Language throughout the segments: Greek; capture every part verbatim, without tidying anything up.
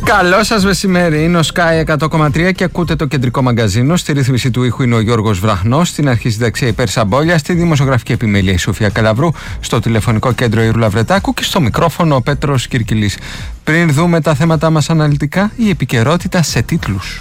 Καλό σας μεσημέρι, είναι ο Sky εκατό κόμμα τρία και ακούτε το κεντρικό μαγκαζίνο. Στη ρύθμιση του ήχου είναι ο Γιώργος Βραχνός, στην αρχή συνταξία Υπέρ Σαμπόλια, στη δημοσιογραφική επιμέλεια η Σοφία Καλαβρού, στο τηλεφωνικό κέντρο η Ρούλα Βρετάκου και στο μικρόφωνο ο Πέτρος Κυρκυλής. Πριν δούμε τα θέματα μας αναλυτικά, η επικαιρότητα σε τίτλους.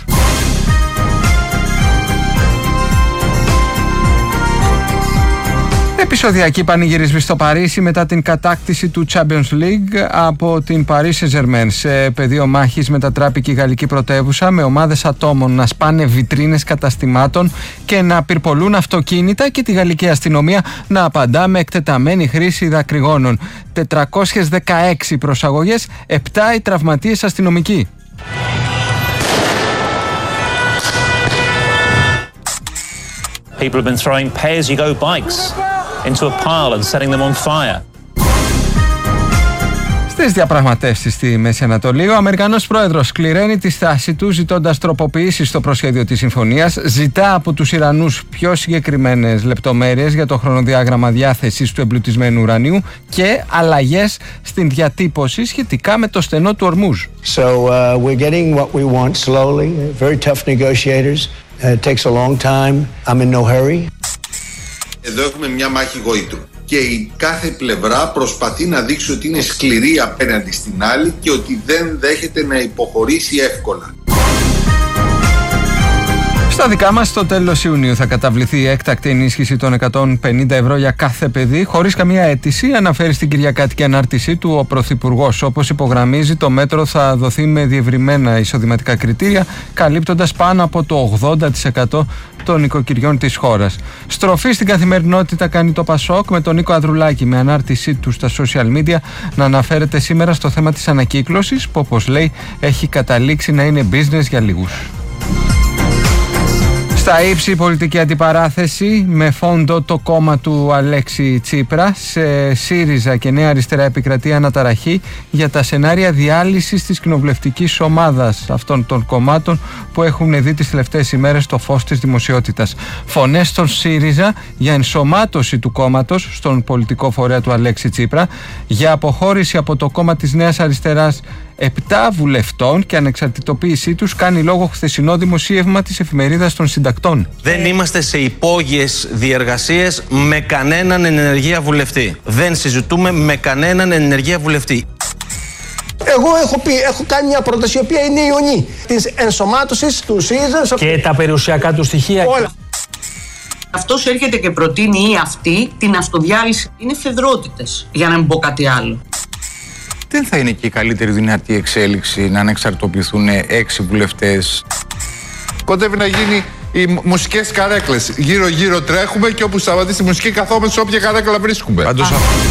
Επεισοδιακοί πανηγυρισμοί στο Παρίσι μετά την κατάκτηση του Champions League από την Paris Saint-Germain. Σε πεδίο μάχης μετατράπηκε η γαλλική πρωτεύουσα με ομάδες ατόμων να σπάνε βιτρίνες καταστημάτων και να πυρπολούν αυτοκίνητα και τη γαλλική αστυνομία να απαντά με εκτεταμένη χρήση δακρυγόνων. τετρακόσιες δεκαέξι προσαγωγές, επτά οι τραυματίες αστυνομικοί. People have been throwing pay-as-you-go bikes into a pile and setting them on fire. Στις διαπραγματεύσεις στη Μέση Ανατολή, ο Αμερικανός πρόεδρος σκληραίνει τη στάση του ζητώντας τροποποιήσεις στο προσχέδιο της συμφωνίας, ζητά από τους Ιρανούς πιο συγκεκριμένες λεπτομέρειες για το χρονοδιάγραμμα διάθεσης του εμπλουτισμένου ουρανίου και αλλαγές στην διατύπωση σχετικά με το στενό του Ορμούζ. So uh, we're getting what we want slowly, very tough negotiators. Uh, it takes a long time. I'm in no hurry. Εδώ έχουμε μια μάχη γοήτρου και η κάθε πλευρά προσπαθεί να δείξει ότι είναι σκληρή απέναντι στην άλλη και ότι δεν δέχεται να υποχωρήσει εύκολα. Στα δικά μας, στο τέλος Ιουνίου θα καταβληθεί η έκτακτη ενίσχυση των εκατόν πενήντα ευρώ για κάθε παιδί, χωρίς καμία αίτηση, αναφέρει στην κυριακάτικη ανάρτησή του ο Πρωθυπουργός. Όπως υπογραμμίζει, το μέτρο θα δοθεί με διευρυμένα εισοδηματικά κριτήρια, καλύπτοντας πάνω από το ογδόντα τοις εκατό των νοικοκυριών της χώρας. Στροφή στην καθημερινότητα κάνει το Πασόκ, με τον Νίκο Ανδρουλάκη με ανάρτησή του στα social media να αναφέρεται σήμερα στο θέμα της ανακύκλωσης, που όπως λέει έχει καταλήξει να είναι business για λίγους. Στα ύψη πολιτική αντιπαράθεση με φόντο το κόμμα του Αλέξη Τσίπρα. Σε ΣΥΡΙΖΑ και Νέα Αριστερά επικρατεί αναταραχή για τα σενάρια διάλυσης της κοινοβουλευτικής ομάδας αυτών των κομμάτων που έχουν δει τις τελευταίες ημέρες το φως της δημοσιότητας. Φωνές στον ΣΥΡΙΖΑ για ενσωμάτωση του κόμματος στον πολιτικό φορέα του Αλέξη Τσίπρα, για αποχώρηση από το κόμμα της Νέας Αριστεράς επτά βουλευτών και ανεξαρτητοποίησή τους, κάνει λόγο χθεσινό δημοσίευμα της εφημερίδας των συντακτών. Δεν είμαστε σε υπόγειες διεργασίες με κανέναν ενεργεία βουλευτή. Δεν συζητούμε με κανέναν ενεργεία βουλευτή. Εγώ έχω πει, έχω κάνει μια πρόταση η οποία είναι ιονή της ενσωμάτωσης του ΣΥΡΙΖΑ. Και τα περιουσιακά του στοιχεία. Όλα. Αυτός έρχεται και προτείνει ή αυτή την αυτοδιάλυση. Είναι φεδρότητες, για να μην πω κάτι άλλο. Δεν θα είναι και η καλύτερη δυνατή εξέλιξη να ανεξαρτητοποιηθούν έξι βουλευτές. Κοντεύει να γίνει οι μουσικές καρέκλες. Γύρω-γύρω τρέχουμε και όπου σταματήσει η μουσική καθόμαστε σε όποια καρέκλα βρίσκουμε. Πάντως...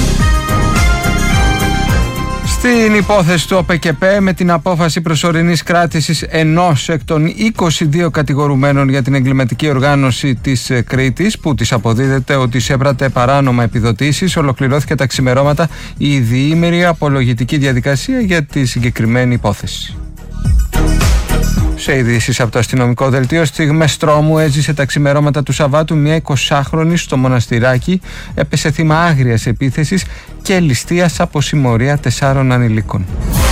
Στην υπόθεση του ΟΠΕΚΕΠΕ, με την απόφαση προσωρινής κράτησης ενός εκ των είκοσι δύο κατηγορουμένων για την εγκληματική οργάνωση της Κρήτης, που της αποδίδεται ότι εισέπρατε παράνομα επιδοτήσεις, ολοκληρώθηκε τα ξημερώματα η διήμερη απολογητική διαδικασία για τη συγκεκριμένη υπόθεση. Σε ειδήσεις από το αστυνομικό δελτίο, στιγμές τρόμου έζησε τα ξημερώματα του Σαββάτου μια εικοσάχρονη στο Μοναστηράκι. Έπεσε θύμα άγριας επίθεσης και ληστείας από συμμορία τεσσάρων ανηλίκων.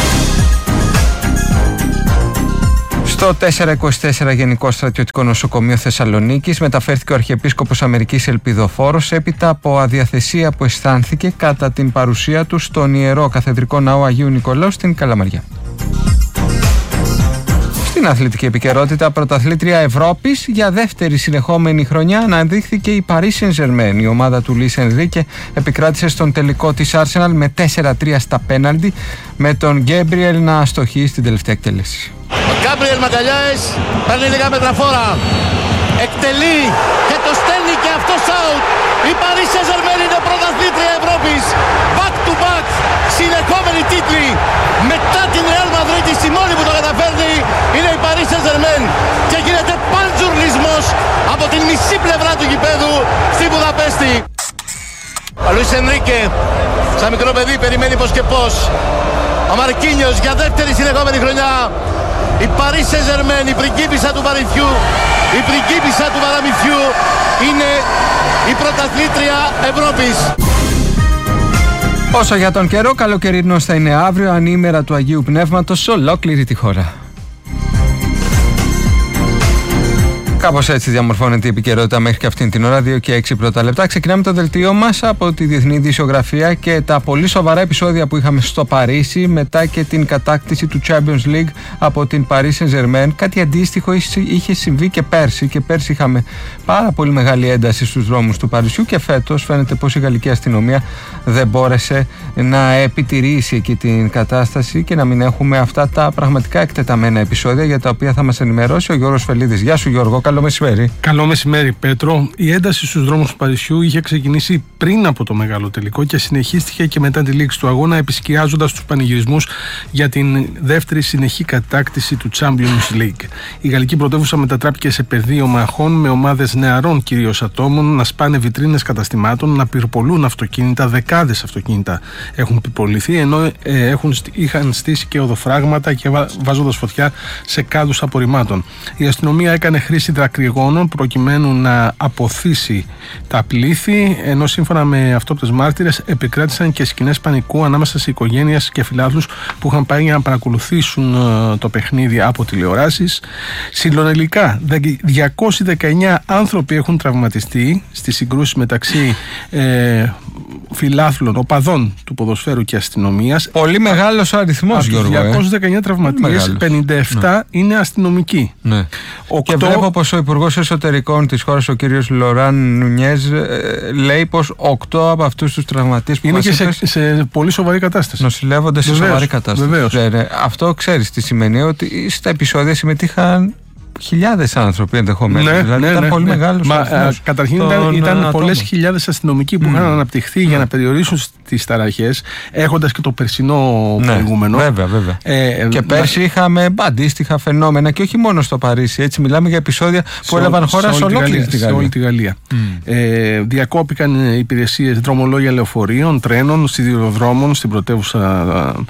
Στο τετρακόσια είκοσι τέσσερα Γενικό Στρατιωτικό Νοσοκομείο Θεσσαλονίκης μεταφέρθηκε ο Αρχιεπίσκοπος Αμερικής Ελπιδοφόρος έπειτα από αδιαθεσία που αισθάνθηκε κατά την παρουσία του στον Ιερό Καθεδρικό Ναό Αγίου Νικολάου στην Καλαμαριά. Στην αθλητική επικαιρότητα, πρωταθλήτρια Ευρώπης για δεύτερη συνεχόμενη χρονιά αναδείχθηκε η Paris Saint-Germain. Η ομάδα του Λουίς Ενρίκε επικράτησε στον τελικό της Arsenal με τέσσερα τρία στα πέναλτι, με τον Γκέμπριελ να αστοχεί στην τελευταία εκτέλεση. Ο Γκάμπριελ Μαγκαλιάες παίρνει λίγα μέτρα φόρα, εκτελεί και το στέλνει και αυτό out. Η Paris Saint-Germain είναι πρωταθλήτρια Ευρώπης. Back to back, συνεχόμενοι τίτλοι. Μετά την Real Madrid, η μόνη που το καταφέρνει είναι η Paris Saint-Germain και γίνεται παντζουρλισμός από την μισή πλευρά του γηπέδου στη Βουδαπέστη. Ο Λουίς Ενρίκε, σαν μικρό παιδί, περιμένει πως και πως. Ο Μαρκίνιος για δεύτερη συνεχόμενη χρονιά. Η Paris Saint-Germain, η πριγκίπισσα του Παριθιού, η πριγκίπισσα του Παραμυθιού, είναι η πρωταθλήτρια Ευρώπης. Όσο για τον καιρό, καλοκαιρινός θα είναι αύριο, ανήμερα του Αγίου Πνεύματος σε ολόκληρη τη χώρα. Κάπως έτσι διαμορφώνεται η επικαιρότητα μέχρι και αυτήν την ώρα, δύο και έξι πρώτα λεπτά. Ξεκινάμε το δελτίο μας από τη Διεθνή Ειδησιογραφία και τα πολύ σοβαρά επεισόδια που είχαμε στο Παρίσι μετά και την κατάκτηση του Champions League από την Paris Saint-Germain. Κάτι αντίστοιχο είχε συμβεί και πέρσι, και πέρσι είχαμε πάρα πολύ μεγάλη ένταση στους δρόμους του Παρισιού, και φέτος φαίνεται πως η γαλλική αστυνομία δεν μπόρεσε να επιτηρήσει εκεί την κατάσταση και να μην έχουμε αυτά τα πραγματικά εκτεταμένα επεισόδια για τα οποία θα μας ενημερώσει ο Γιώργος Φελίδης. Γεια σου Γιώργο. Καλό μεσημέρι. Καλό μεσημέρι, Πέτρο. Η ένταση στους δρόμους του Παρισιού είχε ξεκινήσει πριν από το μεγάλο τελικό και συνεχίστηκε και μετά τη λήξη του αγώνα, επισκιάζοντας τους πανηγυρισμούς για την δεύτερη συνεχή κατάκτηση του Champions League. Η γαλλική πρωτεύουσα μετατράπηκε σε πεδίο μαχών με ομάδες νεαρών κυρίως ατόμων να σπάνε βιτρίνες καταστημάτων, να πυρπολούν αυτοκίνητα. Δεκάδες αυτοκίνητα έχουν πυρποληθεί, ενώ ε, έχουν, είχαν στήσει και οδοφράγματα και βάζοντας φωτιά σε κάδους απορριμμάτων. Η αστυνομία έκανε χρήση δακρυγόνων προκειμένου να αποθήσει τα πλήθη, ενώ σύμφωνα με αυτόπτες μάρτυρες επικράτησαν και σκηνές πανικού ανάμεσα σε οικογένειες και φιλάθλους που είχαν πάει για να παρακολουθήσουν uh, το παιχνίδι από τηλεοράσεις. Συλλογικά διακόσιοι δεκαεννιά άνθρωποι έχουν τραυματιστεί στις συγκρούσεις μεταξύ ε, φιλάθλων, οπαδών του ποδοσφαίρου και αστυνομίας. Πολύ μεγάλος ο αριθμός, Γιώργο. διακόσιοι δεκαεννιά ε. τραυματίες, πενήντα επτά ναι. είναι αστυνομικοί. Ναι. οκτώ... Και βλέπω πως ο Υπουργός Εσωτερικών της χώρας, ο κύριος Λοράν Νουνιέζ, λέει πως οκτώ από αυτούς τους τραυματίες που είναι μας και είπες, σε, σε πολύ σοβαρή κατάσταση. Νοσηλεύονται σε βεβαίως, σοβαρή κατάσταση. Βεβαίως. Ναι, αυτό ξέρεις τι σημαίνει, ότι στα επεισόδια συμμετείχαν χιλιάδες άνθρωποι ενδεχομένως. Ναι, δηλαδή ναι, ήταν ναι, πολύ ναι. μεγάλος Μα, αριθμός. Καταρχήν ήταν, ήταν πολλές χιλιάδες αστυνομικοί που mm. είχαν αναπτυχθεί mm. για να περιορίσουν τις ταραχές, έχοντας και το περσινό ναι, προηγούμενο. Βέβαια, βέβαια. Ε, και πέρσι μα... είχαμε αντίστοιχα φαινόμενα και όχι μόνο στο Παρίσι. Έτσι, μιλάμε για επεισόδια που έλαβαν χώρα σε ολόκληρη τη Γαλλία. Σε όλη τη Γαλλία. Mm. Ε, διακόπηκαν υπηρεσίες δρομολόγια λεωφορείων, τρένων, σιδηροδρόμων στην πρωτεύουσα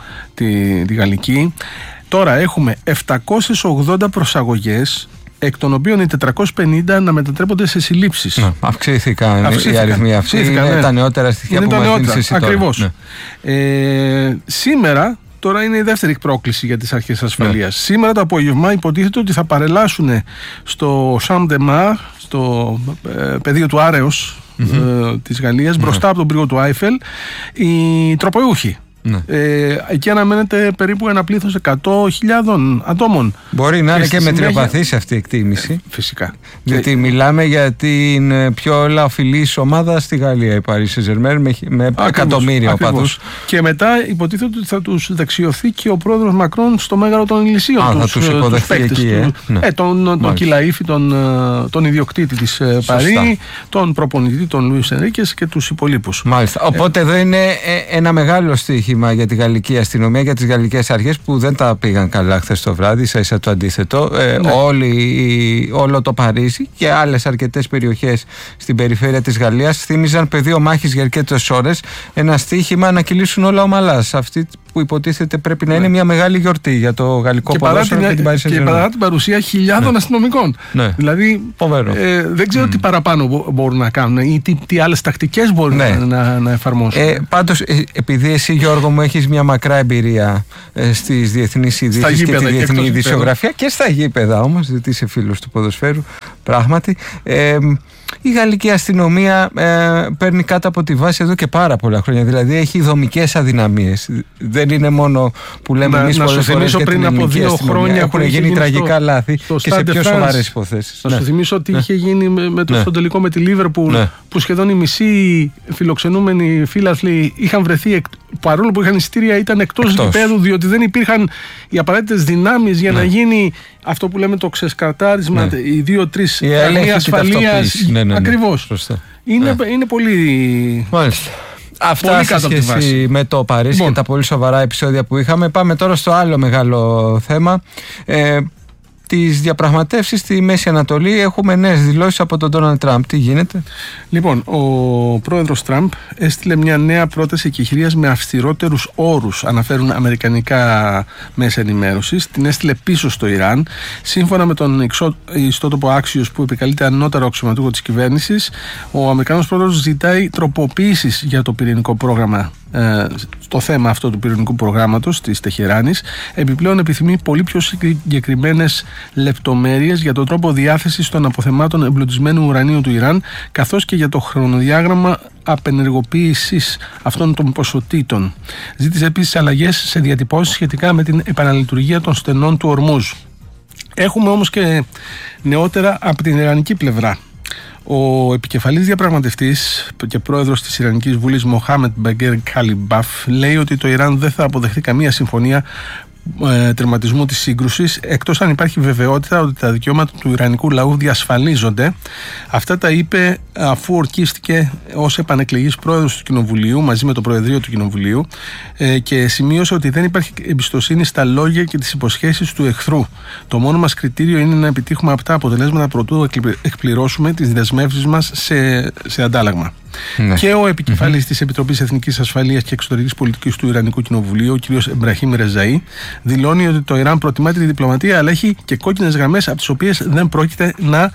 τη, τη Γαλλική. Τώρα έχουμε επτακόσιες ογδόντα προσαγωγές, εκ των οποίων οι τετρακόσιες πενήντα να μετατρέπονται σε συλλήψεις. Ναι, αυξήθηκαν, αυξήθηκαν οι αριθμοί αυτοί. Είναι ναι. τα νεότερα στοιχεία είναι που μας δίνεις εσύ τώρα. Ακριβώς. Ναι. Ε, σήμερα, τώρα είναι η δεύτερη πρόκληση για τις αρχές ασφαλείας. Ναι. Σήμερα το απόγευμα υποτίθεται ότι θα παρελάσουν στο Champ de Mars, στο ε, πεδίο του Άρεος mm-hmm. ε, της Γαλλίας, mm-hmm. μπροστά από τον πύργο του Άιφελ, οι τροπεούχοι. Ναι. Ε, εκεί αναμένεται περίπου ένα πλήθος εκατό χιλιάδες ατόμων. Μπορεί να και είναι και μετριοπαθής αυτή η εκτίμηση. Ε, φυσικά. Γιατί και... μιλάμε για την πιο λαοφιλής ομάδα στη Γαλλία, η Paris Saint-Germain, με, με εκατομμύρια οπαδούς. Και μετά υποτίθεται ότι θα τους δεξιωθεί και ο πρόεδρος Μακρόν στο Μέγαρο των Ηλυσίων. Α, τους, θα τους υποδεχθεί τους εκεί. Ε, ναι. ε, τον τον Κιλαΐφη, τον, τον ιδιοκτήτη της Παρί, τον προπονητή, τον Λουίς Ενρίκες και τους υπολείπους. Μάλιστα. Οπότε ε, εδώ είναι ένα μεγάλο στοίχημα για τη γαλλική αστυνομία, για τις γαλλικές αρχές που δεν τα πήγαν καλά χθες το βράδυ, ίσα ίσα το αντίθετο. Ε, ναι. όλη, όλο το Παρίσι και άλλες αρκετές περιοχές στην περιφέρεια της Γαλλίας θύμιζαν πεδίο μάχης για αρκετές ώρες. Ένα στοίχημα να κυλήσουν όλα ομαλά. Αυτή που υποτίθεται πρέπει να ναι. είναι μια μεγάλη γιορτή για το γαλλικό ποδόσφαιρο και, και την Paris Saint-Germain. Και παρά την παρουσία χιλιάδων ναι. αστυνομικών. Ναι. Δηλαδή ε, δεν ξέρω mm. τι παραπάνω μπορούν να κάνουν ή τι, τι άλλες τακτικές μπορούν ναι. να, να, να εφαρμόσουν. Ε, πάντως, ε, επειδή εσύ Γιώργο μου έχεις μια μακρά εμπειρία ε, στις διεθνείς ειδήσεις και τη διεθνή ειδησιογραφία και στα γήπεδα όμως, γιατί είσαι φίλος του ποδοσφαίρου, πράγματι. Ε, η γαλλική αστυνομία ε, παίρνει κάτω από τη βάση εδώ και πάρα πολλά χρόνια. Δηλαδή έχει δομικές αδυναμίες. Δεν είναι μόνο που λέμε εμείς πολλές φορές για την ελληνική αστυνομία. Έχουν γίνει τραγικά στο, λάθη στο και σε πιο σοβαρές υποθέσεις. Να ναι. σου θυμίσω ότι ναι. είχε γίνει με, με το, ναι. στο τελικό με τη Λίβερπουλ ναι. που σχεδόν οι μισοί φιλοξενούμενοι φίλαθλοι είχαν βρεθεί, παρόλο που είχαν εισιτήρια, ήταν εκτός, εκτός. γηπέδου, διότι δεν υπήρχαν οι απαραίτητες δυνάμεις για ναι. να γίνει αυτό που λέμε το ξεσκαρτάρισμα, ναι. οι δύο-τρεις γραμμοί ασφαλείας. Ναι, ναι, ναι. Ακριβώς. Είναι, ναι. είναι πολύ. Μάλιστα. Αυτά σε σχέση με το Παρίσι bon. και τα πολύ σοβαρά επεισόδια που είχαμε. Πάμε τώρα στο άλλο μεγάλο θέμα. Ε, τις διαπραγματεύσεις στη Μέση Ανατολή. Έχουμε νέες δηλώσεις από τον Ντόναλντ Τραμπ. Τι γίνεται? Λοιπόν, ο πρόεδρος Τραμπ έστειλε μια νέα πρόταση εκεχηρίας με αυστηρότερους όρους, αναφέρουν αμερικανικά μέσα ενημέρωσης. Την έστειλε πίσω στο Ιράν. Σύμφωνα με τον ιστότοπο Axios που επικαλείται ανώτερο αξιωματούχο της κυβέρνησης, ο Αμερικανός πρόεδρος ζητάει τροποποίησεις για το πυρηνικό πρόγραμμα, στο θέμα αυτό του πυρηνικού προγράμματος της Τεχεράνης. Επιπλέον επιθυμεί πολύ πιο συγκεκριμένες λεπτομέρειες για τον τρόπο διάθεσης των αποθεμάτων εμπλουτισμένου ουρανίου του Ιράν, καθώς και για το χρονοδιάγραμμα απενεργοποίησης αυτών των ποσοτήτων. Ζήτησε επίσης αλλαγές σε διατυπώσεις σχετικά με την επαναλειτουργία των στενών του Ορμούζ. Έχουμε όμως και νεότερα από την ιρανική πλευρά. Ο επικεφαλής διαπραγματευτής και πρόεδρος της Ιρανικής Βουλής, Μοχάμεντ Μπαγκέρ Καλιμπάφ, λέει ότι το Ιράν δεν θα αποδεχθεί καμία συμφωνία ε, τερματισμού της σύγκρουσης, εκτός αν υπάρχει βεβαιότητα ότι τα δικαιώματα του ιρανικού λαού διασφαλίζονται. Αυτά τα είπε αφού ορκίστηκε ως επανεκλεγής πρόεδρος του Κοινοβουλίου μαζί με το Προεδρείο του Κοινοβουλίου ε, και σημείωσε ότι δεν υπάρχει εμπιστοσύνη στα λόγια και τις υποσχέσεις του εχθρού. Το μόνο μας κριτήριο είναι να επιτύχουμε αυτά αποτελέσματα προτού εκπληρώσουμε τις δεσμεύσεις μας σε, σε αντάλλαγμα. Ναι. Και ο επικεφαλής mm-hmm. της Επιτροπής Εθνικής Ασφαλείας και Εξωτερικής Πολιτικής του Ιρανικού Κοινοβουλίου, ο κ. Εμπραχήμ Ρεζαΐ, δηλώνει ότι το Ιράν προτιμά τη διπλωματία, αλλά έχει και κόκκινες γραμμές από τις οποίες δεν πρόκειται να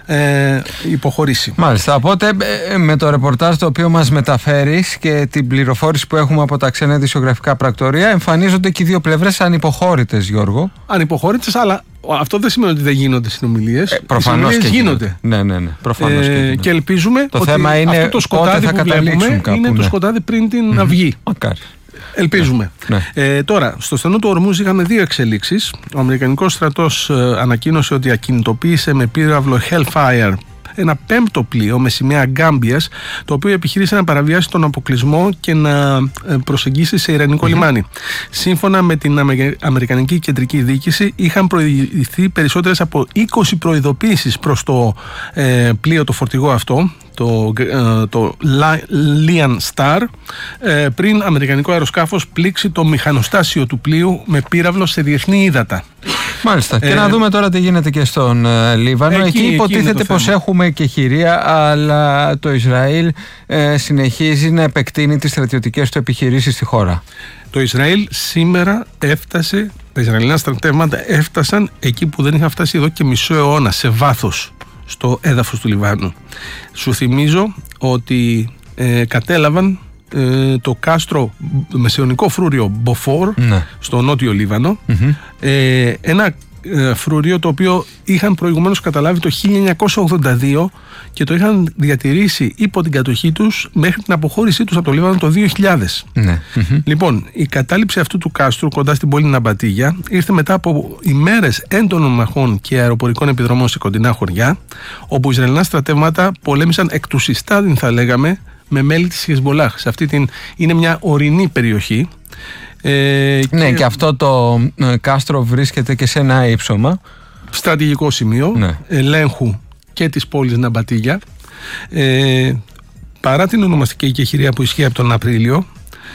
ε, υποχωρήσει. Μάλιστα. Οπότε με το ρεπορτάζ το οποίο μας μεταφέρεις και την πληροφόρηση που έχουμε από τα ξένα ειδησιογραφικά πρακτορία, εμφανίζονται και οι δύο πλευρές ανυποχώρητες, Γιώργο. Ανυποχώρητες, αλλά αυτό δεν σημαίνει ότι δεν γίνονται συνομιλίες. Ε, προφανώς και γίνονται. Ναι, ναι, ναι. Προφανώς ε, και, και ελπίζουμε το ότι θέμα είναι αυτό το σκοτάδι που βλέπουμε κάπου, είναι ναι. το σκοτάδι πριν την mm-hmm. αυγή. Μακάρι. Ελπίζουμε. Ναι. Ε, τώρα, στο στενό του Ορμούζ είχαμε δύο εξελίξεις. Ο Αμερικανικός στρατός ε, ανακοίνωσε ότι ακινητοποίησε με πύραυλο Hellfire ένα πέμπτο πλοίο με σημαία Γκάμπιας, το οποίο επιχείρησε να παραβιάσει τον αποκλεισμό και να προσεγγίσει σε ιρανικό mm-hmm. λιμάνι. Σύμφωνα με την Αμερικανική Κεντρική Διοίκηση, είχαν προηγηθεί περισσότερες από είκοσι προειδοποίησεις προς το ε, πλοίο, το φορτηγό αυτό, το, ε, το Lion Star, ε, πριν αμερικανικό αεροσκάφος πλήξει το μηχανοστάσιο του πλοίου με πύραυλο σε διεθνή ύδατα. Μάλιστα. Ε, και να δούμε τώρα τι γίνεται και στον ε, Λίβανο. Εκεί, εκεί υποτίθεται πως έχουμε και χειρία, αλλά το Ισραήλ ε, συνεχίζει να επεκτείνει τις στρατιωτικές του επιχειρήσεις στη χώρα. Το Ισραήλ σήμερα έφτασε, τα Ισραηλινά στρατεύματα έφτασαν εκεί που δεν είχαν φτάσει εδώ και μισό αιώνα, σε βάθος, στο έδαφος του Λιβάνου. Σου θυμίζω ότι ε, κατέλαβαν ε, το κάστρο μεσαιωνικό φρούριο Μποφόρ, ναι. στο νότιο Λίβανο, mm-hmm. ε, ένα ε, φρούριο το οποίο είχαν προηγουμένως καταλάβει το χίλια εννιακόσια ογδόντα δύο και το είχαν διατηρήσει υπό την κατοχή τους μέχρι την αποχώρησή τους από το Λίβανο το δύο χιλιάδες. Ναι. Mm-hmm. Λοιπόν, η κατάληψη αυτού του κάστρου κοντά στην πόλη Ναμπατίγια ήρθε μετά από ημέρες έντονων μαχών και αεροπορικών επιδρομών σε κοντινά χωριά, όπου Ισραηλινά στρατεύματα πολέμησαν εκ του συστάδιν, θα λέγαμε, με μέλη της Χεσμολάχ. Σε αυτή την είναι μια ορεινή περιοχή. Ε, ναι, και... και αυτό το ε, κάστρο βρίσκεται και σε ένα ύψωμα. Στρατηγικό σημείο ναι. ελέγχου και της πόλης Ναμπατίγια. Ε, παρά την ονομαστική εκεχηρία που ισχύει από τον Απρίλιο,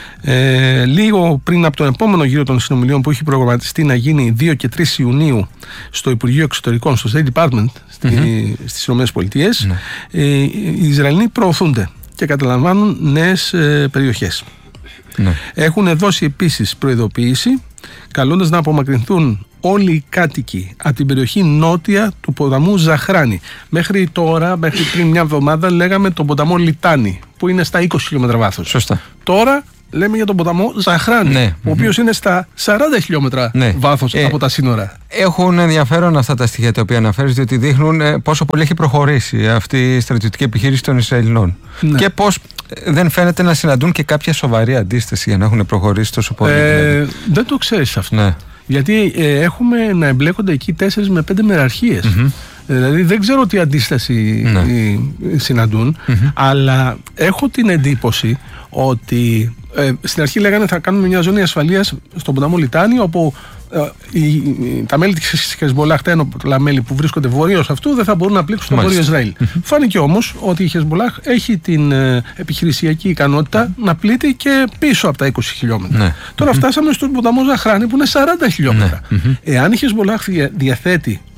ε, λίγο πριν από τον επόμενο γύρο των συνομιλιών που έχει προγραμματιστεί να γίνει δύο και τρεις Ιουνίου στο Υπουργείο Εξωτερικών, στο State Department στη, mm-hmm. στις ΗΠΑ, ναι. ε, οι Ισραηλοί προωθούνται και καταλαμβάνουν νέες ε, περιοχές. Ναι. Έχουν δώσει επίσης προειδοποίηση καλώντας να απομακρυνθούν όλοι οι κάτοικοι από την περιοχή νότια του ποταμού Ζαχράνη. Μέχρι τώρα, μέχρι πριν μια εβδομάδα, λέγαμε τον ποταμό Λιτάνη, που είναι στα είκοσι χιλιόμετρα βάθος. Σωστά. Τώρα λέμε για τον ποταμό Ζαχράνη, ναι. ο οποίος είναι στα σαράντα χιλιόμετρα ναι. βάθος ε, από τα σύνορα. Έχουν ενδιαφέρον αυτά τα στοιχεία τα οποία αναφέρεις, διότι δείχνουν ε, πόσο πολύ έχει προχωρήσει αυτή η στρατιωτική επιχείρηση των Ισραηλινών. Ναι. Και πώς δεν φαίνεται να συναντούν και κάποια σοβαρή αντίσταση για να έχουν προχωρήσει τόσο πολύ. Ε, δηλαδή. Δεν το ξέρεις αυτό. Ναι. Γιατί ε, έχουμε να εμπλέκονται εκεί τέσσερις με πέντε μεραρχίες. Mm-hmm. Δηλαδή δεν ξέρω τι αντίσταση ναι. συναντούν, mm-hmm. αλλά έχω την εντύπωση ότι ε, στην αρχή λέγανε θα κάνουμε μια ζώνη ασφαλείας στον ποταμό Λιτάνη, όπου ε, οι, οι, τα μέλη της Χεσμολάχ, τα ένοπλα μέλη που βρίσκονται βόρειος αυτού, δεν θα μπορούν να πλήξουν το βόρειο Ισραήλ. Mm-hmm. Φάνηκε όμως ότι η Χεσμολάχ έχει την ε, επιχειρησιακή ικανότητα mm-hmm. να πλήττει και πίσω από τα είκοσι χιλιόμετρα. Mm-hmm. Τώρα mm-hmm. φτάσαμε στον ποταμό Ζαχράνη που είναι σαράντα χιλιόμετρα. Mm-hmm. Εάν η Χεσμολάχ διαθέτει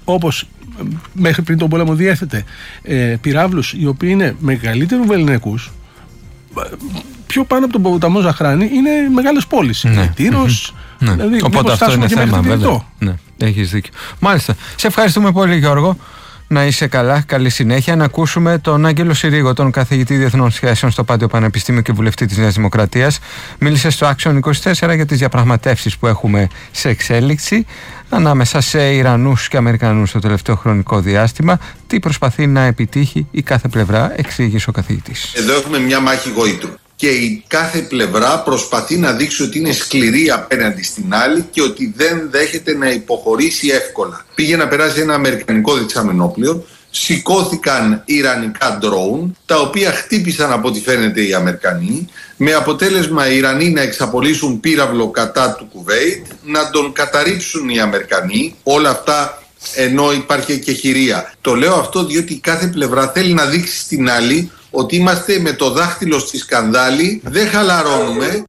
όπως μέχρι πριν τον πόλεμο διέθετε ε, πυράβλους οι οποίοι είναι μεγαλύτερου βεληνικούς, πιο πάνω από τον ποταμό Ζαχράνη είναι μεγάλες πόλεις. Ναι. Τύρος, ναι. Δηλαδή, οπότε αυτό είναι θέμα, βέβαια. Ναι, έχεις δίκιο. Μάλιστα. Σε ευχαριστούμε πολύ, Γιώργο. Να είσαι καλά, καλή συνέχεια. Να ακούσουμε τον Άγγελο Συρίγο, τον καθηγητή Διεθνών Σχέσεων στο Πάντιο Πανεπιστήμιο και βουλευτή της Νέας Δημοκρατίας. Μίλησε στο Action είκοσι τέσσερα για τις διαπραγματεύσεις που έχουμε σε εξέλιξη ανάμεσα σε Ιρανούς και Αμερικανούς στο τελευταίο χρονικό διάστημα. Τι προσπαθεί να επιτύχει η κάθε πλευρά, εξήγησε ο καθηγητής. Εδώ έχουμε μια μάχη γοήτρου. Και η κάθε πλευρά προσπαθεί να δείξει ότι είναι σκληρή απέναντι στην άλλη και ότι δεν δέχεται να υποχωρήσει εύκολα. Πήγε να περάσει ένα αμερικανικό δεξαμενόπλιο, σηκώθηκαν ιρανικά ντρόουν, τα οποία χτύπησαν από ό,τι φαίνεται οι Αμερικανοί, με αποτέλεσμα οι Ιρανοί να εξαπολύσουν πύραυλο κατά του Κουβέιτ, να τον καταρρίψουν οι Αμερικανοί, όλα αυτά ενώ υπάρχει και χειρία. Το λέω αυτό διότι κάθε πλευρά θέλει να δείξει στην άλλη ότι είμαστε με το δάχτυλο στη σκανδάλη, δεν χαλαρώνουμε.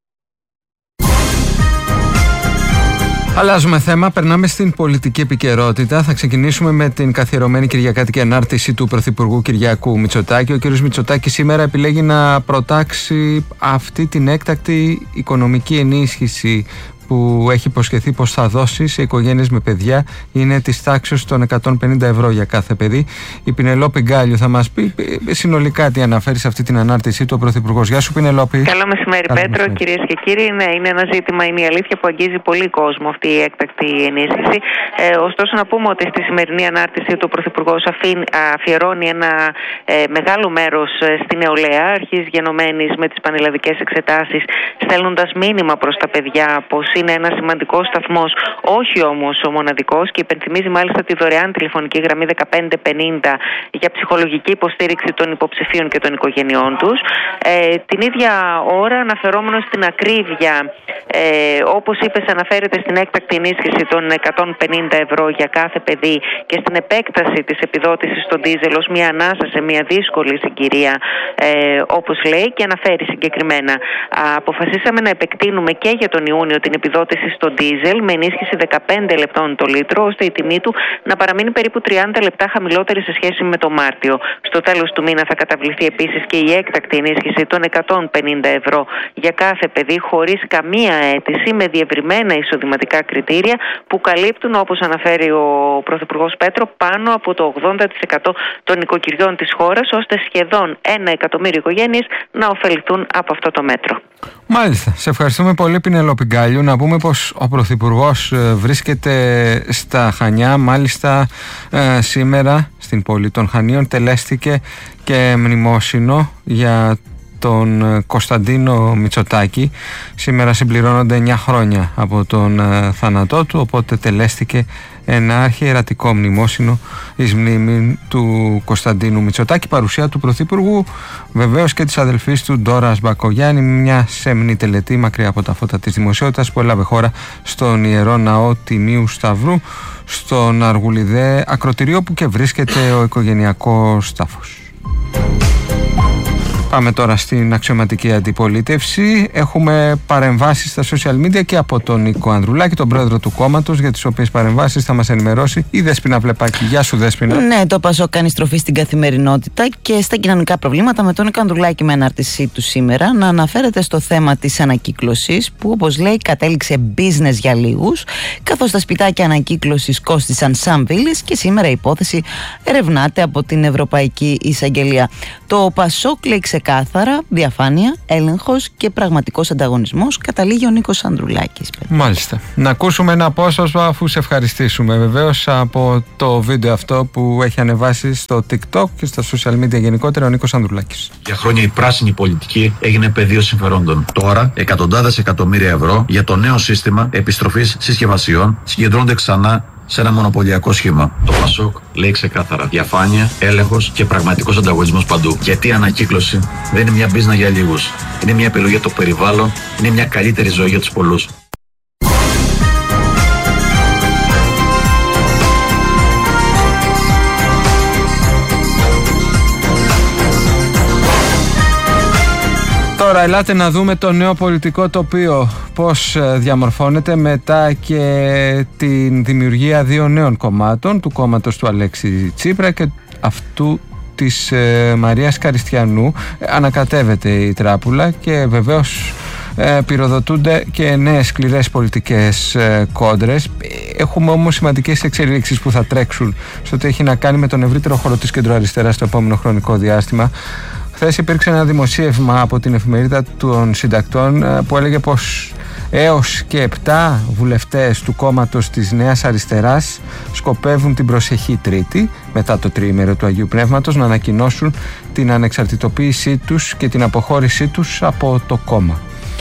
Αλλάζουμε θέμα, περνάμε στην πολιτική επικαιρότητα. Θα ξεκινήσουμε με την καθιερωμένη κυριακάτικη ανάρτηση του Πρωθυπουργού Κυριάκου Μητσοτάκη. Ο κ. Μητσοτάκης σήμερα επιλέγει να προτάξει αυτή την έκτακτη οικονομική ενίσχυση που έχει υποσχεθεί πως θα δώσει σε οικογένειες με παιδιά. Είναι της τάξης των εκατόν πενήντα ευρώ για κάθε παιδί. Η Πινελόπη Γκάλιου θα μας πει συνολικά τι αναφέρει σε αυτή την ανάρτησή του ο Πρωθυπουργός. Γεια σου, Πινελόπη. Καλό μεσημέρι, Καλό Πέτρο, κυρίες και κύριοι. Ναι, είναι ένα ζήτημα, είναι η αλήθεια, που αγγίζει πολύ κόσμο αυτή η έκτακτη ενίσχυση. Ε, ωστόσο, να πούμε ότι στη σημερινή ανάρτηση του Πρωθυπουργός αφιερώνει ένα ε, μεγάλο μέρος στη νεολαία, αρχής γενομένης με τις πανελλαδικές εξετάσεις, στέλνοντας μήνυμα προς τα παιδιά πως είναι ένα σημαντικό σταθμός, όχι όμως ο μοναδικός, και υπενθυμίζει μάλιστα τη δωρεάν τηλεφωνική γραμμή δεκαπέντε πενήντα για ψυχολογική υποστήριξη των υποψηφίων και των οικογενειών τους. Ε, την ίδια ώρα, αναφερόμενο στην ακρίβεια, ε, όπως είπες, αναφέρεται στην έκτακτη ενίσχυση των εκατόν πενήντα ευρώ για κάθε παιδί και στην επέκταση της επιδότησης στον ντίζελ ως μια ανάσα σε μια δύσκολη συγκυρία, ε, όπως λέει, και αναφέρει συγκεκριμένα. Α, αποφασίσαμε να επεκτείνουμε και για τον Ιούνιο την επιδότηση στο ντίζελ με ενίσχυση δεκαπέντε λεπτών το λίτρο, ώστε η τιμή του να παραμείνει περίπου τριάντα λεπτά χαμηλότερη σε σχέση με το Μάρτιο. Στο τέλος του μήνα θα καταβληθεί επίσης και η έκτακτη ενίσχυση των εκατόν πενήντα ευρώ για κάθε παιδί, χωρίς καμία αίτηση, με διευρυμένα εισοδηματικά κριτήρια που καλύπτουν, όπως αναφέρει ο Πρωθυπουργός Πέτρο, πάνω από το ογδόντα τοις εκατό των νοικοκυριών της χώρας, ώστε σχεδόν ένα εκατομμύριο οικογένειες να ωφεληθούν από αυτό το μέτρο. Μάλιστα. Σε ευχαριστούμε πολύ, Πινελόπη Γκάλιου. Να πούμε πως ο Πρωθυπουργός βρίσκεται στα Χανιά. Μάλιστα ε, σήμερα στην πόλη των Χανίων τελέστηκε και μνημόσυνο για τον Κωνσταντίνο Μητσοτάκη. Σήμερα συμπληρώνονται εννιά χρόνια από τον ε, θάνατό του, οπότε τελέστηκε ένα αρχιερατικό μνημόσυνο εις μνήμη του Κωνσταντίνου Μητσοτάκη, παρουσία του Πρωθυπουργού, βεβαίως και της αδελφής του Ντόρας Μπακογιάννη, μια σέμνη τελετή μακριά από τα φώτα της δημοσιότητας που έλαβε χώρα στον Ιερό Ναό Τιμίου Σταυρού, στον Αργουλιδέ ακροτηρίο που και βρίσκεται ο οικογενειακός τάφος. Πάμε τώρα στην αξιωματική αντιπολίτευση. Έχουμε παρεμβάσεις στα social media και από τον Νίκο Ανδρουλάκη, τον πρόεδρο του κόμματος, για τις οποίες παρεμβάσεις θα μας ενημερώσει η Δέσποινα Βλεπάκη. Γεια σου, Δέσποινα. Ναι, το ΠΑΣΟΚ κάνει στροφή στην καθημερινότητα και στα κοινωνικά προβλήματα, με τον Νίκο Ανδρουλάκη με ανάρτησή του σήμερα να αναφέρεται στο θέμα της ανακύκλωσης, που όπως λέει κατέληξε business για λίγους, καθώς τα σπιτάκια ανακύκλωσης κόστησαν σαν βίλες και σήμερα η υπόθεση ερευνάται από την Ευρωπαϊκή Εισαγγελία. Το ΠΑΣΟΚ λέει ξεκάθαρα διαφάνεια, έλεγχος και πραγματικός ανταγωνισμός, καταλήγει ο Νίκος Ανδρουλάκης. Μάλιστα. Να ακούσουμε ένα απόσπασμα αφού σε ευχαριστήσουμε βεβαίως από το βίντεο αυτό που έχει ανεβάσει στο TikTok και στα social media γενικότερα ο Νίκος Ανδρουλάκης. Για χρόνια η πράσινη πολιτική έγινε πεδίο συμφερόντων. Τώρα εκατοντάδες εκατομμύρια ευρώ για το νέο σύστημα επιστροφής συσκευασιών συγκεντρώνονται ξανά σε ένα μονοπωλιακό σχήμα. Το ΠΑΣΟΚ λέει ξεκάθαρα διαφάνεια, έλεγχος και πραγματικός ανταγωνισμός παντού. Γιατί η ανακύκλωση δεν είναι μια μπίζνα για λίγους. Είναι μια επιλογή για το περιβάλλον, είναι μια καλύτερη ζωή για τους πολλούς. Τώρα Τώρα ελάτε να δούμε το νέο πολιτικό τοπίο πώς διαμορφώνεται μετά και την δημιουργία δύο νέων κομμάτων, του κόμματος του Αλέξη Τσίπρα και αυτού της ε, Μαρίας Καριστιανού. Ανακατεύεται η τράπουλα και βεβαίως ε, πυροδοτούνται και νέες σκληρές πολιτικές ε, κόντρες. Έχουμε όμως σημαντικές εξελίξεις που θα τρέξουν στο ότι έχει να κάνει με τον ευρύτερο χώρο της κεντροαριστεράς στο επόμενο χρονικό διάστημα. Χθες υπήρξε ένα δημοσίευμα από την εφημερίδα των συντακτών που έλεγε πως έως και επτά βουλευτές του κόμματος της Νέας Αριστεράς σκοπεύουν την προσεχή Τρίτη, μετά το τριήμερο του Αγίου Πνεύματος, να ανακοινώσουν την ανεξαρτητοποίησή τους και την αποχώρησή τους από το κόμμα.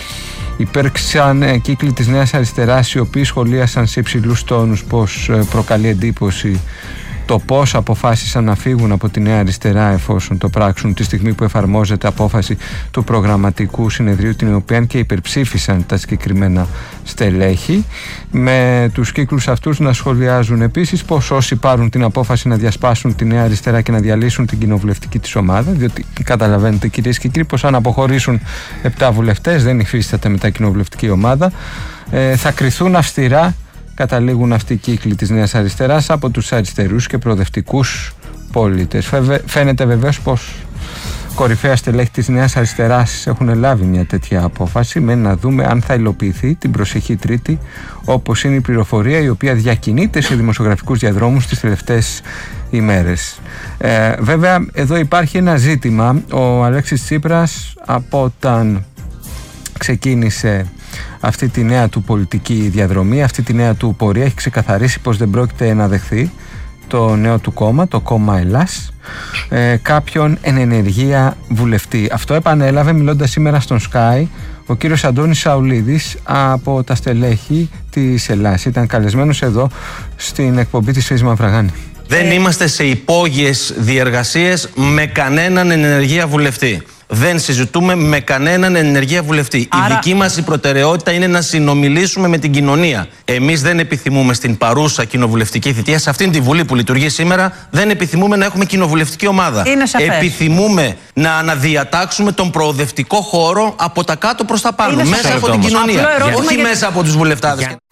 Υπήρξαν κύκλοι της Νέας Αριστεράς οι οποίοι σχολίασαν σε υψηλούς τόνους πως προκαλεί εντύπωση το πώς αποφάσισαν να φύγουν από τη Νέα Αριστερά εφόσον το πράξουν τη στιγμή που εφαρμόζεται απόφαση του προγραμματικού συνεδρίου, την οποία και υπερψήφισαν τα συγκεκριμένα στελέχη. Με τους κύκλους αυτούς να σχολιάζουν επίσης πως όσοι πάρουν την απόφαση να διασπάσουν τη Νέα Αριστερά και να διαλύσουν την κοινοβουλευτική της ομάδα, διότι καταλαβαίνετε κυρίες και κύριοι πως αν αποχωρήσουν επτά βουλευτές δεν υφίσταται μετά κοινοβουλευτική ομάδα, ε, θα κριθούν αυστηρά, καταλήγουν αυτοί οι κύκλοι της Νέας Αριστεράς, από τους αριστερούς και προοδευτικούς πολίτες. Φαίνεται βεβαίως πως κορυφαία στελέχη της Νέας Αριστεράς έχουν λάβει μια τέτοια απόφαση. Μένει να δούμε αν θα υλοποιηθεί την προσεχή Τρίτη, όπως είναι η πληροφορία η οποία διακινείται σε δημοσιογραφικούς διαδρόμους τις τελευταίες ημέρες. Ε, βέβαια εδώ υπάρχει ένα ζήτημα. Ο Αλέξης Τσίπρας από όταν ξεκίνησε αυτή τη νέα του πολιτική διαδρομή, αυτή τη νέα του πορεία, έχει ξεκαθαρίσει πως δεν πρόκειται να δεχθεί το νέο του κόμμα, το κόμμα Ελλάς, ε, κάποιον εν ενεργεία βουλευτή. Αυτό επανέλαβε μιλώντας σήμερα στον Sky ο κύριος Αντώνης Σαουλίδης από τα στελέχη της Ελλάς. Ήταν καλεσμένος εδώ στην εκπομπή της Φύσης Μαυραγάνη. Δεν είμαστε σε υπόγειες διεργασίες με κανέναν ενεργεία βουλευτή. Δεν συζητούμε με κανέναν ενεργεία βουλευτή. Άρα... Η δική μας η προτεραιότητα είναι να συνομιλήσουμε με την κοινωνία. Εμείς δεν επιθυμούμε στην παρούσα κοινοβουλευτική θητεία, σε αυτήν τη Βουλή που λειτουργεί σήμερα, δεν επιθυμούμε να έχουμε κοινοβουλευτική ομάδα. Επιθυμούμε να αναδιατάξουμε τον προοδευτικό χώρο από τα κάτω προς τα πάνω, μέσα από την κοινωνία. Όχι για... μέσα από τους βουλευτάδες. Για...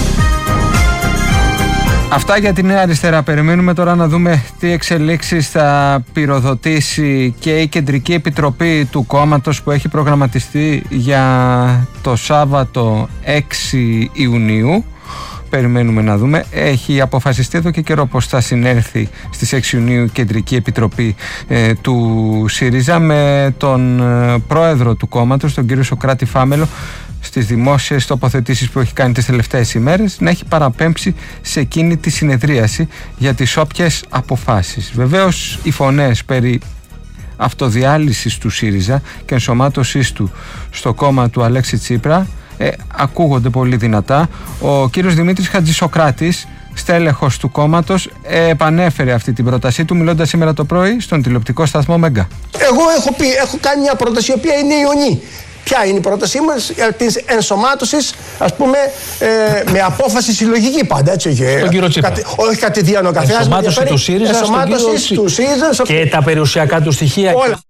Αυτά για τη Νέα Αριστερά. Περιμένουμε τώρα να δούμε τι εξελίξεις θα πυροδοτήσει και η Κεντρική Επιτροπή του κόμματος που έχει προγραμματιστεί για το Σάββατο έξι Ιουνίου. Περιμένουμε να δούμε. Έχει αποφασιστεί εδώ και καιρό πως θα συνέλθει στις έξι Ιουνίου η Κεντρική Επιτροπή ε, του ΣΥΡΙΖΑ με τον ε, πρόεδρο του κόμματος, τον κύριο Σωκράτη Φάμελο, στις δημόσιες τοποθετήσεις που έχει κάνει τις τελευταίες ημέρες, να έχει παραπέμψει σε εκείνη τη συνεδρίαση για τις όποιες αποφάσεις. Βεβαίως οι φωνές περί αυτοδιάλυσης του ΣΥΡΙΖΑ και ενσωμάτωσής του στο κόμμα του Αλέξη Τσίπρα ε, ακούγονται πολύ δυνατά. Ο κύριος Δημήτρης Χατζησοκράτης, στέλεχος του κόμματος, ε, επανέφερε αυτή την πρότασή του μιλώντας σήμερα το πρωί στον τηλεοπτικό σταθμό Μέγκα. Εγώ έχω πει, έχω κάνει μια πρόταση η οποία είναι ιονή. Ποια είναι η πρότασή μας της ενσωμάτωσης, ας πούμε, ε, με απόφαση συλλογική πάντα, έτσι, όχι, τον κύριο Τσίπρα. Κατε, όχι κατηδίαν ο καθένας. Ενσωμάτωση του ΣΥΡΙΖΑ στον κύριο του ΣΥΡΙΖΑ και τα περιουσιακά του στοιχεία. Όλα.